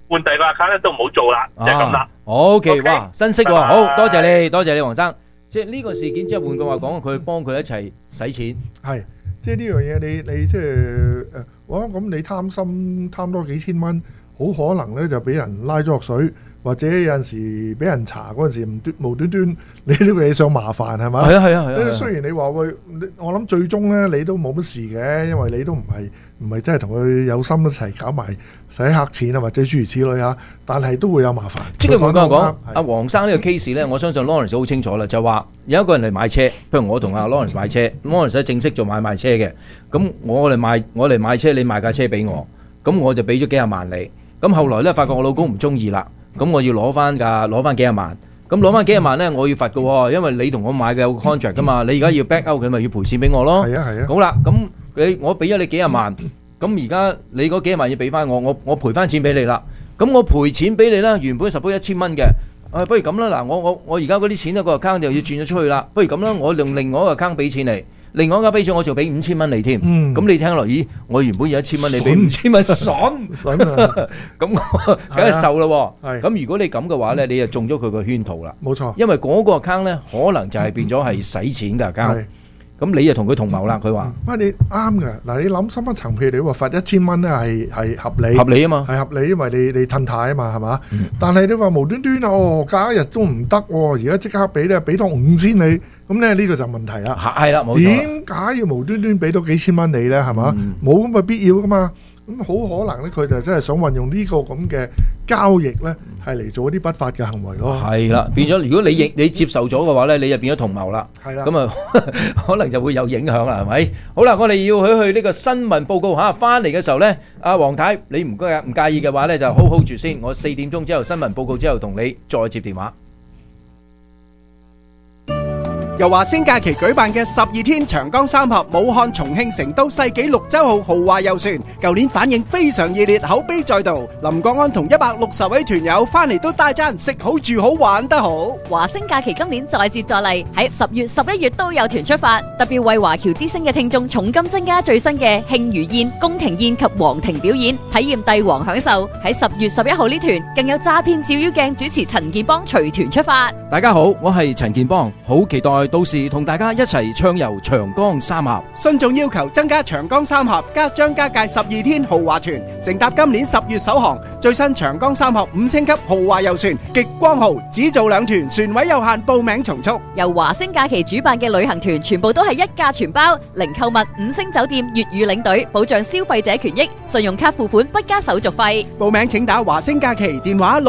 換第二個 account 咧都唔好做啦，就係咁啦。 OK， 哇，新識喎，好多謝你，多謝你，黃生。即係呢個事件，即係換句話講，佢幫佢一齊使錢。 係，即係呢樣嘢，你即係我諗咁，你貪多幾千蚊，好可能咧就俾人拉咗落水。或者有陣時俾人查嗰陣時無端端你都會想麻煩係嘛？ 係啊。 雖然你話喂，我諗最終咧你都冇乜事嘅，因為你都唔係真係同佢有心一齊搞埋洗黑錢啊，或者諸如此類嚇。但係都會有麻煩。 即係換句話講，阿黃生呢個 case 咧，我相信 Lawrence 好清楚啦，就話有一個人嚟買車，譬如我同阿 Lawrence 買車，Lawrence 正式做買賣車嘅，咁我嚟買車，你賣架車俾我，咁我就俾咗幾廿萬你，咁後來咧發覺我老公唔中意啦。咁我要攞翻幾廿萬，咁攞翻幾廿萬咧，我要罰嘅喎，因為你同我買嘅有 contract 噶嘛，你而家要 back out 佢咪要賠錢俾我咯。係啊。好啦，咁我俾咗你幾廿萬，咁而家你嗰幾廿萬要俾翻我賠翻錢俾你啦。咁我賠錢俾你啦，原本1000蚊嘅，不如咁啦，嗱我而家嗰啲錢咧個 account 就要轉咗出去啦，不如咁啦，我用另外一個 account 俾錢你。另外一家俾咗我就俾5000蚊你添，咁你聽落，咦？我原本有1000蚊，你俾5000蚊，筍啊！咁我梗係受咯喎。咁如果你咁嘅話咧，你就中咗佢個圈套啦。冇錯，因為嗰個 account 咧，可能就係變咗係使錢嘅 account。咁你就同佢同謀啦，佢話。你啱嘅，嗱你諗深一層，譬如你話罰1000蚊咧係合理啊嘛，係合理，因為你褪軚啊嘛，係嘛？但係你話無端端隔一日都唔得喎，而家即刻俾咧，俾多5000你。咁咧呢個就問題啦，係啦，冇錯。點解要無端端俾多幾千蚊你咧？係嘛，冇咁嘅必要噶嘛。咁好可能咧，佢就真係想運用呢個咁嘅交易咧，係嚟做一啲不法嘅行為咯。係啦，變咗如果你接受咗嘅話咧，你就變咗同謀啦。係啦，咁啊可能就會有影響啦，係咪？好啦，我哋要去呢個新聞報告嚇，翻嚟嘅時候咧，阿黃太你唔介意嘅話咧，就 hold 住先。我4點鐘之後新聞報告之後同你再接電話。 由華星假期舉辦嘅12天長江三峽武漢、重慶、成都世紀綠洲號豪華遊船，舊年反應非常熱烈，口碑再度。林國安同160位團友翻嚟都大讚食好住好玩得好。 華星假期今年再接再厲，喺10月、11月都有團出發，特別為華僑之星嘅聽眾重金增加最新嘅慶餘宴、宮廷宴及皇庭表演，體驗帝王享受。喺10月11號呢團更有詐騙照妖鏡主持陳建邦隨團出發。 大家好，我係陳建邦，好期待到時同大家一齊暢遊長江三峽。 信眾要求增加長江三峽將加價12天豪華團，乘搭今年10月首航最新長江三峽5星級豪華遊船極光號，只做2團，船位有限，報名從速。 由華星假期主辦嘅旅行團全部都係一價全包，零購物、5星酒店、粵語領隊，保障消費者權益，信用卡付款不加手續費。 報名請打華星假期電話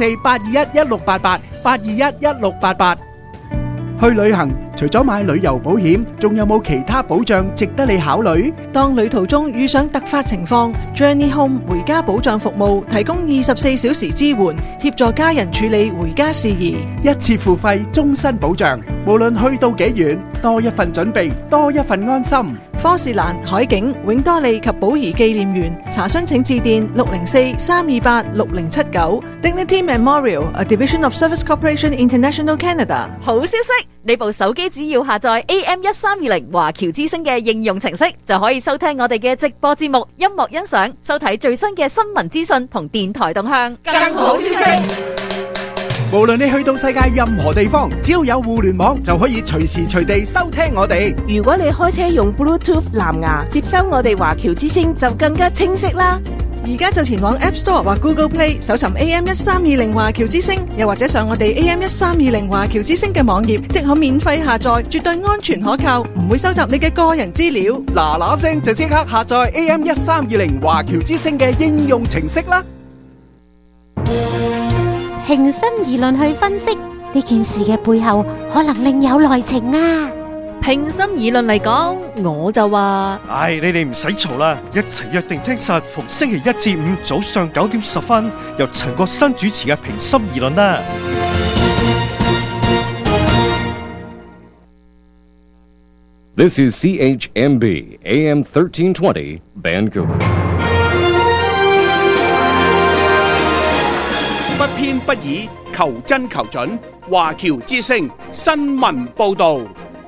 604-821-1688，821-1688。去旅行除咗買旅遊保險，仲有冇其他保障值得你考慮？ 當旅途中遇上突發情況， Journey Home 回家保障服務提供24小時支援，協助家人處理回家事宜， 一次付費，終身保障。無論去到幾遠，多一份準備，多一份安心。 科士蘭、海景、永多利及寶儀紀念園，查詢請致電604-328-6079。Dignity Memorial, a division of Service Corporation International Canada。 好消息，你部手機只要下載 AM1320華僑之聲嘅應用程式，就可以收聽我哋嘅直播節目、音樂欣賞、收睇最新嘅新聞資訊同電台動向。更好消息！ 無論你去到世界任何地方，只要有互聯網，就可以隨時隨地收聽我哋。 如果你開車用 Bluetooth 藍牙接收我哋華僑之聲，就更加清晰啦。 而家就前往 App Store 或 Google Play 搜尋 AM1320華僑之聲，又或者上我哋 AM1320華僑之聲嘅網頁，即可免費下載，絕對安全可靠，唔會收集你嘅個人資料。 嗱嗱聲就即刻下載 AM1320華僑之聲嘅應用程式啦。 平心而論去分析呢件事嘅背後，可能另有內情啊！ 平心而論嚟講，我就話： 你哋唔使嘈啦，一齊約定聽實逢星期1至5早上9點10分，由陳國新主持嘅平心而論啦。 This is CHMB AM 1320 Vancouver。 不偏不倚，求真求準，華僑之聲新聞報導。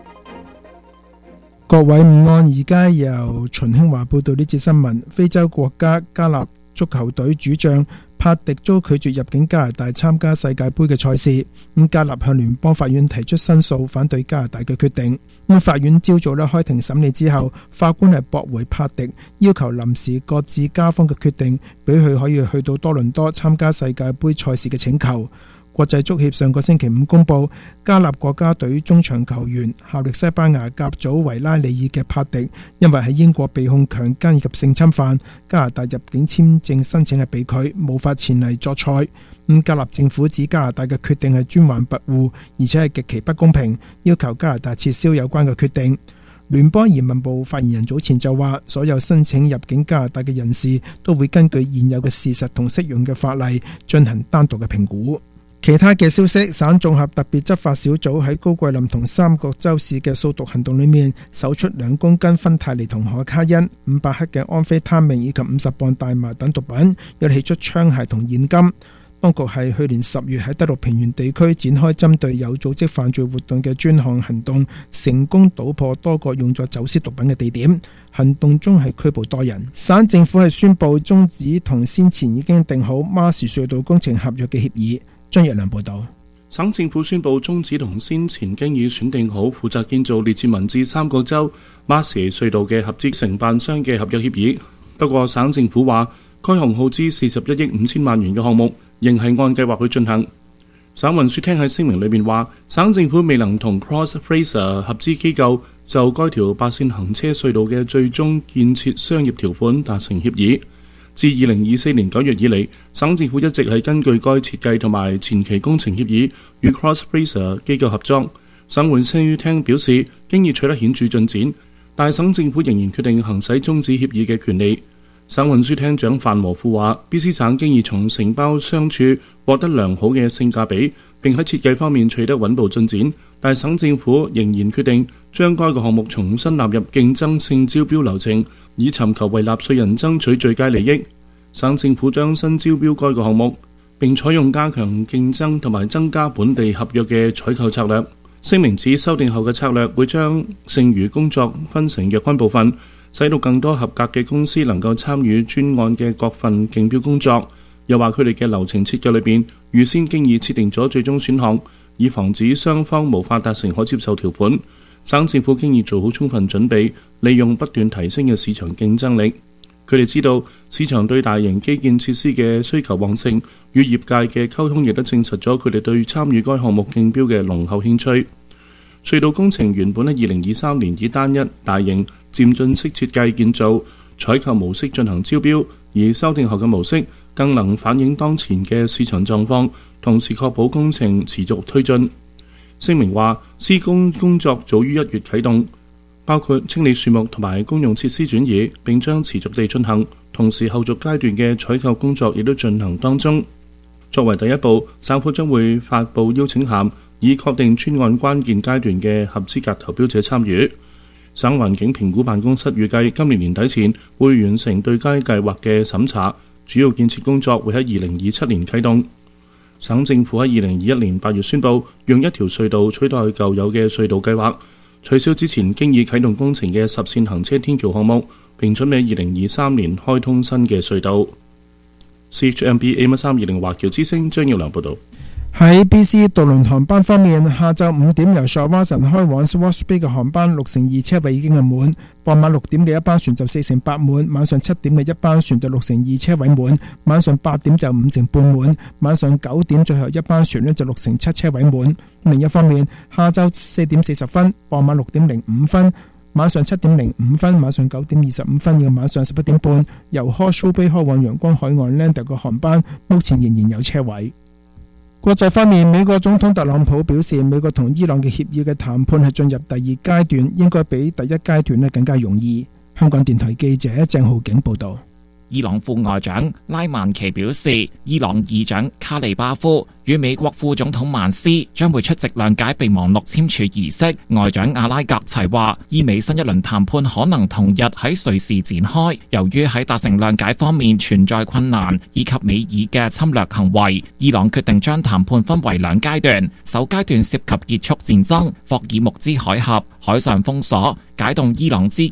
各位午安，而家由秦興華報道呢節新聞。非洲國家加納足球隊主將帕迪遭拒絕入境加拿大參加世界盃嘅賽事。加納向聯邦法院提出申訴，反對加拿大嘅決定。法院朝早開庭審理之後，法官係駁回帕迪要求臨時擱置加方嘅決定，俾佢可以去到多倫多參加世界盃賽事嘅請求。國際足協上個星期五公佈，加納國家隊中場球員效力西班牙甲組維拉利爾嘅帕迪，因為喺英國被控強姦以及性侵犯，加拿大入境簽證申請係被拒，無法前嚟作賽。加納政府指加拿大嘅決定係專橫跋扈，而且係極其不公平，要求加拿大撤銷有關嘅決定。聯邦移民部發言人早前就話，所有申請入境加拿大嘅人士都會根據現有嘅事實同適用嘅法例進行單獨嘅評估。其他嘅消息，省綜合特別執法小組喺高桂林同三角洲市嘅掃毒行動裏面，搜出2公斤芬太尼同可卡因、500克嘅安非他命以及50磅大麻等毒品，又起出槍械同現金。當局係去年10月喺德陸平原地區展開針對有組織犯罪活動嘅專項行動，成功搗破多個用作走私毒品嘅地點。行動中係拘捕多人。省政府係宣布終止同先前已經定好馬士隧道工程合約嘅協議。張日良報道， 省政府宣布終止同先前經已選定好負責建造列治文至三角洲馬士隧道嘅合資承辦商嘅合約協議。不過省政府話，該項耗資41億5千萬元嘅項目仍係按計劃去進行。省運輸廳喺聲明裏面話，省政府未能同 Cross Fraser 合資機構就該條8線行車隧道嘅最終建設商業條款達成協議。自2024年9月以嚟，省政府一直係根據該設計同埋前期工程協議與 Cross Fraser 機構合作。省運輸廳表示，經已取得顯著進展，但省政府仍然決定行使終止協議嘅權利。省運輸廳長范和富話 ，BC 省經已從承包商處獲得良好嘅性價比，並喺設計方面取得穩步進展，但省政府仍然決定將該個項目重新納入競爭性招標流程，以尋求為納稅人爭取最佳利益。省政府將新招標該個項目，並採用加強競爭同埋增加本地合約嘅採購策略。聲明指修訂後嘅策略會將剩餘工作分成若干部分，使到更多合格嘅公司能夠參與專案嘅各份競標工作。又話佢哋嘅流程設計裏邊預先經已設定咗最終選項，以防止雙方無法達成可接受條款。省政府經已做好充分準備，利用不斷提升嘅市場競爭力。佢哋知道市場對大型基建設施嘅需求旺盛，與業界嘅溝通亦都證實咗佢哋對參與該項目競標嘅濃厚興趣。隧道工程原本喺2023年以單一大型漸進式設計建造採購模式進行招標，而修訂後嘅模式更能反映當前嘅市場狀況，同時確保工程持續推進。聲明話，施工工作早於1月啟動，包括清理樹木同埋公用設施轉移，並將持續地進行。同時後續階段嘅採購工作亦都進行當中。作為第一步，省府將會發布邀請函，以確定專案關鍵階段嘅合資格投標者參與。省環境評估辦公室預計今年年底前會完成對該計劃嘅審查，主要建設工作會喺2027年啟動。省政府喺2021年8月宣布，用一條隧道取代舊有嘅隧道計劃，取消之前經已啟動工程嘅10線行車天橋項目，並準備2023年開通新嘅隧道。CHMB AM320華僑之聲張耀良報導。 喺 BC 渡輪航班方面，下晝5點由 Shawinigan 開往 Swartz Bay 嘅航班62%車位已經係滿，傍晚6點嘅一班船就48%滿，晚上7點嘅一班船就62%車位滿，晚上8點就5成半滿，晚上9點最後一班船呢就6成7車位滿。另一方面，下晝4點40分、傍晚6點05分、晚上7點05分、晚上9點25分以及晚上11點半，由 Horseshoe Bay 開往陽光海岸 Lander 嘅航班，目前仍然有車位。國際方面，美國總統特朗普表示，美國同伊朗嘅協議嘅談判係進入第2階段，應該比第1階段更加容易。香港電台記者鄭浩景報道。 伊朗副外長拉曼奇表示，伊朗議長卡利巴夫與美國副總統曼斯將會出席諒解備忘錄簽署儀式。外長阿拉格齊話，伊美新一輪談判可能同日喺瑞士展開。由於喺達成諒解方面存在困難，以及美爾嘅侵略行為，伊朗決定將談判分為2階段。首階段涉及結束戰爭、霍爾木茲海峽、海上封鎖、解凍伊朗資金、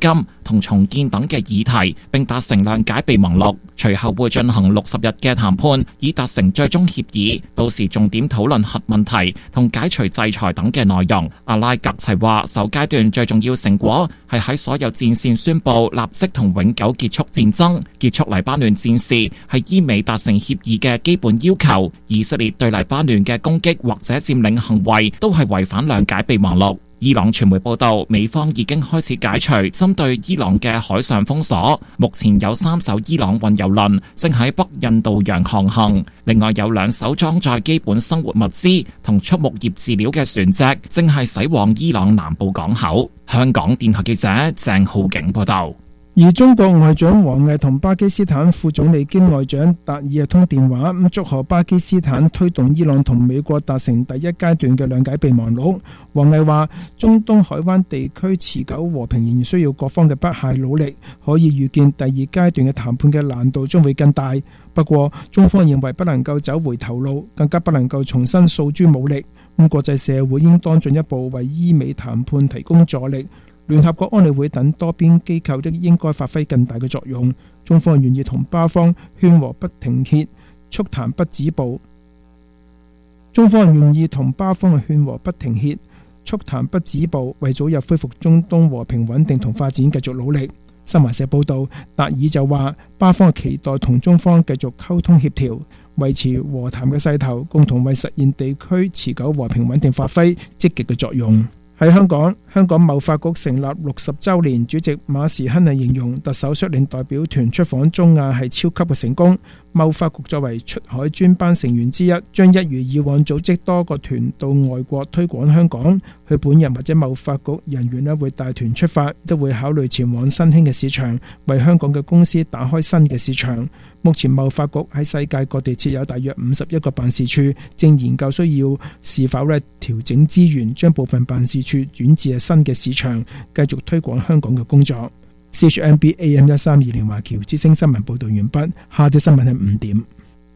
同重建等嘅議題，並達成諒解備忘錄。隨後會進行60日嘅談判，以達成最終協議。到時重點討論核問題同解除制裁等嘅內容。阿拉格齊話，首階段最重要成果係喺所有戰線宣布立即同永久結束戰爭，結束黎巴嫩戰事係伊美達成協議嘅基本要求。以色列對黎巴嫩嘅攻擊或者佔領行為都係違反諒解備忘錄。伊朗傳媒報道，美方已經開始解除針對伊朗嘅海上封鎖，目前有3艘伊朗運油輪正喺北印度洋航行，另外有2艘裝載基本生活物資同畜牧業飼料嘅船隻正係駛往伊朗南部港口。香港電台記者鄭浩景報道。 而中國外長王毅同巴基斯坦副總理兼外長達爾通電話，祝賀巴基斯坦推動伊朗同美國達成第一階段嘅諒解備忘錄。王毅話，中東海灣地區持久和平仍然需要各方嘅不懈努力，可以預見第二階段嘅談判嘅難度將會更大。不過中方認為不能夠走回頭路，更加不能夠重新訴諸武力。國際社會應當進一步為伊美談判提供助力。聯合國安理會等多邊機構都應該發揮更大嘅作用。中方願意同巴方勸和不停歇，促談不止步。中方願意同巴方勸和不停歇，促談不止步，為早日恢復中東和平穩定同發展繼續努力。新華社報道，達爾就話，巴方期待同中方繼續溝通協調，維持和談嘅勢頭，共同為實現地區持久和平穩定發揮積極嘅作用。喺香港貿發局成立60週年，主席馬時亨係形容特首率領代表團出訪中亞係超級嘅成功。貿發局作為出海專班成員之一，將一如以往組織多個團到外國推廣香港。佢本人或者貿發局人員會帶團出發，都會考慮前往新興嘅市場，為香港嘅公司打開新嘅市場。目前貿發局喺世界各地設有大約51個辦事處，正研究需要是否調整資源，將部分辦事處轉至新嘅市場，繼續推廣香港嘅工作。CHMB AM 1320華僑之聲新聞報道完畢，下節新聞係5點。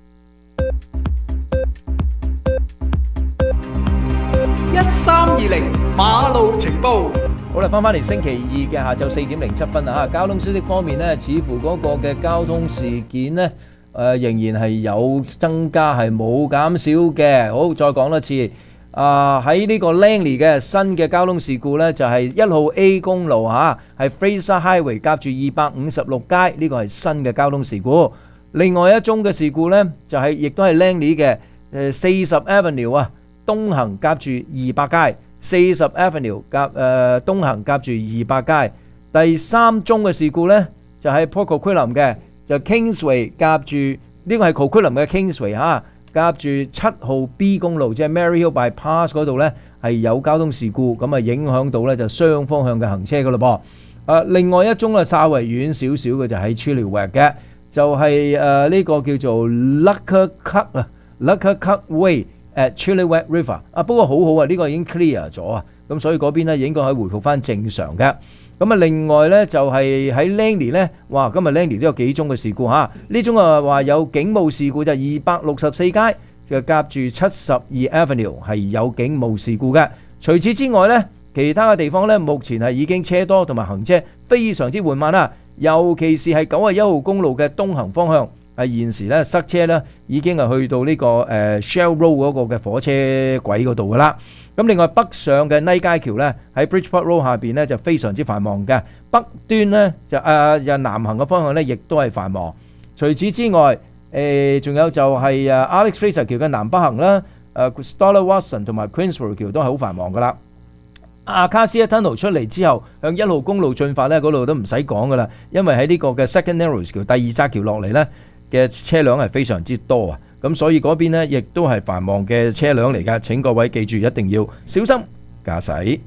1320馬路情報。 好啦，翻嚟星期二嘅下晝4點07分啊！交通消息方面呢，似乎嗰個嘅交通事件呢，仍然係有增加，係冇減少嘅。好，再講多次，喺呢個 Langley 嘅新嘅交通事故呢，就係1號 A 公路係 Fraser Highway 夾住256街，呢個係新嘅交通事故。另外一宗嘅事故呢，就係亦都係 Langley 嘅40 Avenue 啊，東行夾住200街。40 Avenue 東行夾住200街。第3宗嘅事故呢，就係 Port Coquitlam 嘅，就 Kingsway 夾住呢個係 Coquitlam 嘅 Kingsway 夾住7號 B 公路，即係 Maryhill Bypass 嗰度呢，係有交通事故，咁影響到呢就雙方向嘅行車噶咯噃。另外一宗咧稍為遠少少嘅就喺 Chilliwack 嘅，就係呢個叫做 Luckercut Way。At Chilliwack River 不過好好啊，呢個已經 clear 咗啊，咁所以嗰邊咧應該可以回復翻正常嘅。咁另外咧就係喺 Langley 咧，哇，今日 Langley 都有幾宗嘅事故呢宗話有警務事故，就264街就夾住72 Avenue 係有警務事故嘅。除此之外咧，其他嘅地方咧目前係已經車多同埋行車非常之緩慢啦，尤其是係91號公路嘅東行方向。現時咧塞車咧已經係去到呢個Shell Road 嗰個嘅火車軌嗰度噶啦。咁另外北上嘅尼街橋咧喺 Bridgeport Road 下邊咧就非常之繁忙嘅。北端咧就南行嘅方向咧亦都係繁忙。除此之外，仲有就係Alex Fraser 橋嘅南北行啦，Stoller Watson 同埋 Queensborough 橋都係好繁忙噶啦。Acacia Tunnel 出嚟之後，向1號公路進發咧嗰度都唔使講噶啦，因為喺呢個嘅 Second Narrows 橋第二窄橋落嚟咧嘅車輛係非常之多啊，咁所以嗰邊呢亦都係繁忙嘅車輛嚟㗎，請各位記住一定要小心駕駛。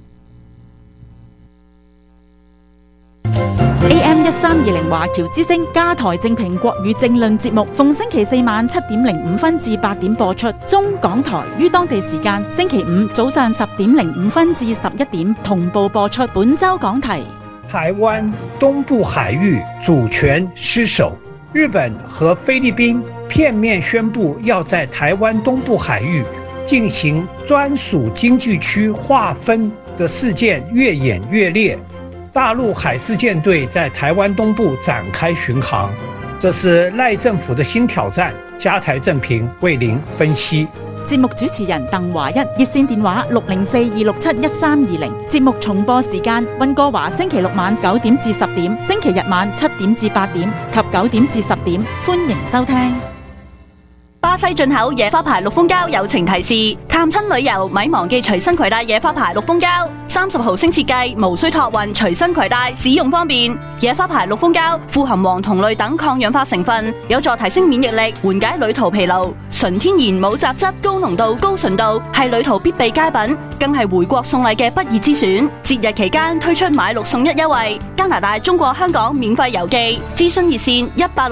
AM 1320華僑之聲加台正評國語政論節目，逢星期4晚7點05分至8點播出。中港台於當地時間星期5早上10點05分至11點同步播出。本周講題： 台灣東部海域主權失守。日本和菲律賓片面宣布要在台灣東部海域進行專屬經濟區劃分的事件越演越烈。 大陆海事舰队在台灣東部展開巡航，這是賴政府的新挑戰。加台正評為您分析。 節目主持人鄧華一，熱線電話604-267-1320。節目重播時間：溫哥華星期六晚9點至10點，星期日晚7點至8點及9點至10點，歡迎收聽。 巴西進口野花牌綠蜂膠友情提示：探親旅遊咪忘記隨身攜帶野花牌綠蜂膠，30毫升設計，無需託運，隨身攜帶，使用方便。野花牌綠蜂膠富含黃酮類等抗氧化成分，有助提升免疫力，緩解旅途疲勞。純天然冇雜質，高濃度、高純度，係旅途必備佳品，更係回國送禮嘅不二之選。節日期間推出買6送1優惠，加拿大、中國香港免費郵寄。諮詢熱線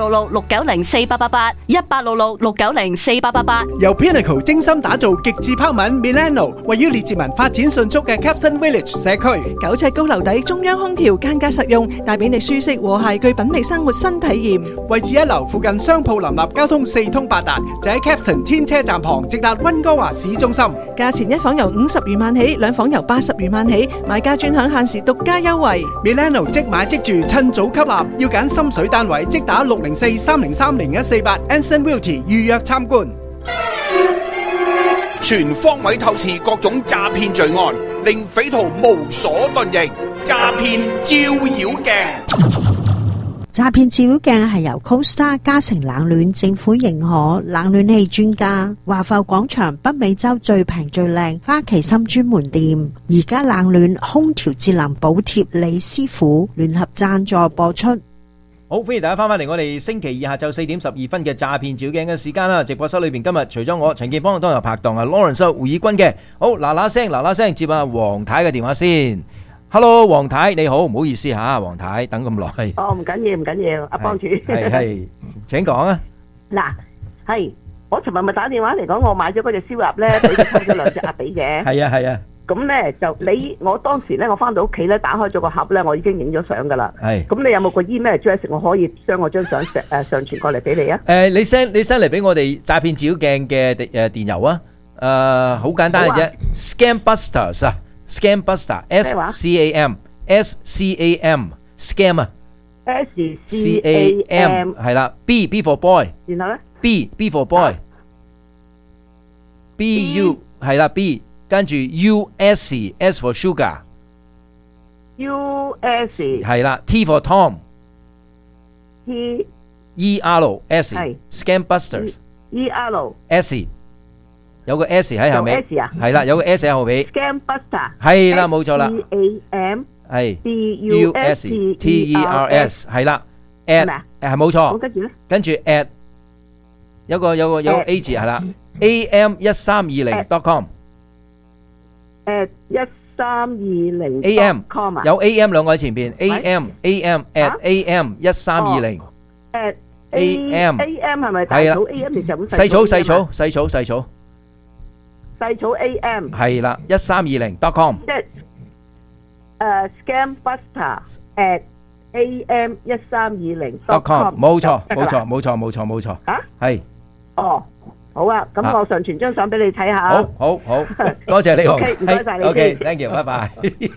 1866-690-4888，1866-690-4888。 由 Pinnacle 精心打造極致拋紋 Milano， 位於列治文發展迅速嘅 Capstan Village 社區 ，9尺高樓底，中央空調，間隔實用，帶俾你舒適和諧具品味生活新體驗。 位置一樓，附近商鋪林立，交通4通8達，就喺 Capstan 天車站旁，直達溫哥華市中心。 價錢一房由50餘萬起，2房由80餘萬起，買家專享限時獨家優惠。 Milano 即買即住，趁早吸納，要揀心水單位，即打604-303-0148 Anson Realty 預約參觀。 全方位透視各種詐騙罪案，令匪徒無所遁形。詐騙照妖鏡。 詐騙照妖鏡係由 CoStar 嘉誠冷暖政府認可冷暖氣專家華埠廣場北美洲最平最靚花旗參專門店，而家冷暖空調節能補貼李師傅聯合贊助播出。 好，歡迎大家翻返嚟我哋星期二下晝4點12分嘅詐騙照鏡嘅時間啦！直播室裏邊今日除咗我陳建邦，當日拍檔係 Lawrence 胡以軍嘅。好，嗱聲接下黃太嘅電話先。Hello， 黃太你好，唔好意思吓，黃太等咁耐。 哦，唔緊要，阿幫主。 係，請講啊。 嗱，係我尋日咪打電話嚟講，我買咗嗰隻燒鴨咧，俾佢抽咗2隻鴨髀嘅。 係啊。 咁咧就我當時咧，我翻到屋企咧，打開咗個盒咧，我已經影咗相噶啦。係。咁你有冇個 email address 我可以將我張相上傳過嚟俾你啊？你 send 嚟俾我哋詐騙照鏡嘅電郵啊。好簡單嘅啫 ，Scambusters 啊。Scambuster SCAM scam 啊 SCAM 係啦 B for boy 然後咧 B for boy BU 係啦 B 跟住 US S for sugar US 係啦 T for Tom ERS Scambusters ERS有個 S 喺後尾，係啦，有個 S 喺後尾。 Scambuster 係啦，冇錯啦。 CAM 係 BUSTERS 係啦 ，at 係冇錯。跟住 at 有個 A 字係啦 AM1320.com at 1320 AM 有 AM 兩個喺前邊 AM at AM1320 at AM 係咪大草 AM 定就咁細草細草 AM 係啦，1320.com 即係Scambuster at AM1320.com 冇錯啊，係哦，好啊，咁我上傳張相俾你睇下。 好，多謝你黃太， 唔該晒你 ，OK，thank you，拜拜。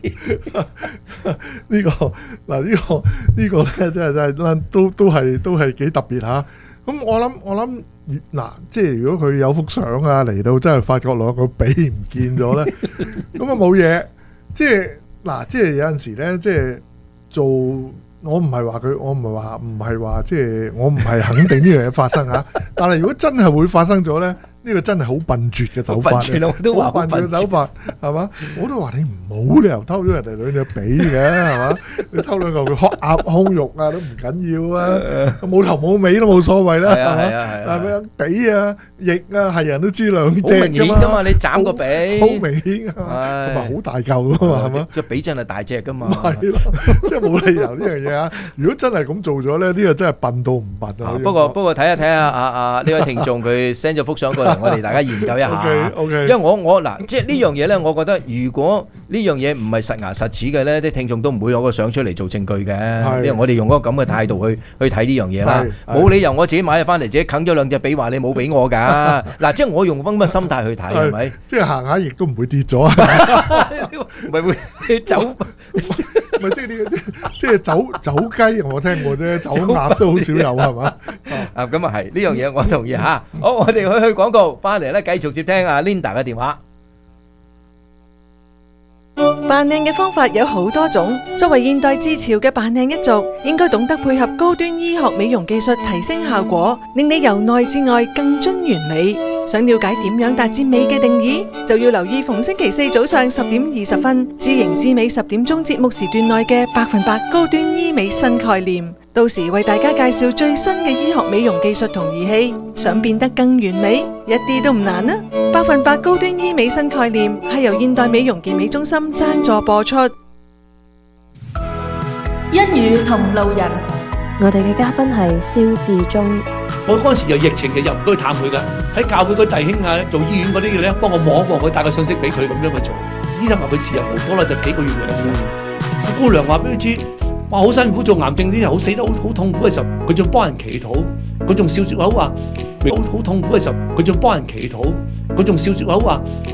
呢個咧真係都係幾特別嚇。咁我諗嗱，即係如果佢有幅相啊嚟到，真係發覺兩個髀唔見咗咧，咁啊冇嘢。即係嗱，即係有陣時咧，即係做我唔係話即係我唔係肯定呢樣嘢發生嚇。但係如果真係會發生咗咧，呢個真係好笨拙嘅手法，好笨拙嘅手法係嘛？我都話你唔好理由偷咗人哋兩隻髀嘅係嘛？你偷兩嚿鴨胸肉啊都唔緊要啊，冇頭冇尾都冇所謂啦係嘛？係咪髀啊翼啊係人都知兩隻㗎嘛？ 好明顯㗎嘛，你斬個髀， 好明顯㗎嘛，同埋好大嚿㗎嘛係嘛？ 隻髀真係大隻㗎嘛， 係咯，即係冇理由呢樣嘢啊！如果真係咁做咗咧，呢個真係笨到唔笨啊！ 不過睇下呢位聽眾佢 send 咗幅相過嚟。 嚟，我哋大家研究一下。 OK， 因為我嗱，即係呢樣嘢咧，我覺得如果呢樣嘢唔係實牙實齒嘅咧，啲聽眾都唔會攞個相出嚟做證據嘅。因為我哋用嗰個咁嘅態度去睇呢樣嘢啦，冇理由我自己買咗翻嚟，自己啃咗兩隻髀話你冇俾我㗎。嗱，即係我用翻乜心態去睇係咪？ 即係行下亦都唔會跌咗啊！ 咪會走， 咪即係呢個即係走雞，我聽過啫，走鴨都好少有係嘛？ 啊，咁啊係呢樣嘢，我同意嚇。好，我哋去廣告，翻嚟咧繼續接聽阿 Linda 嘅電話。 扮靚嘅方法有好多種，作為現代至潮嘅扮靚一族，應該懂得配合高端醫學美容技術提升效果，令你由內至外更臻完美。想了解點樣達至美嘅定義，就要留意逢星期四早上10:20，知型知美10點鐘節目時段內嘅100%高端醫美新概念。到時為大家介紹最新嘅醫學美容技術同儀器，想變得更完美，一啲都唔難啊！100%高端醫美新概念係由現代美容健美中心贊助播出。 一語同路人， 我哋嘅嘉賓係蕭志忠。 我嗰陣時有疫情嘅入唔到去探佢噶，喺教會嗰弟兄啊，做醫院嗰啲嘅咧，幫我望一望佢，帶個信息俾佢咁樣去做。醫生話佢時日無多啦，就幾個月嘅時間。姑娘話俾佢知，哇好辛苦做癌症啲，好死得好痛苦嘅時候，佢仲幫人祈禱，佢仲笑住口話，好痛苦嘅時候，佢仲幫人祈禱，佢仲笑住口話。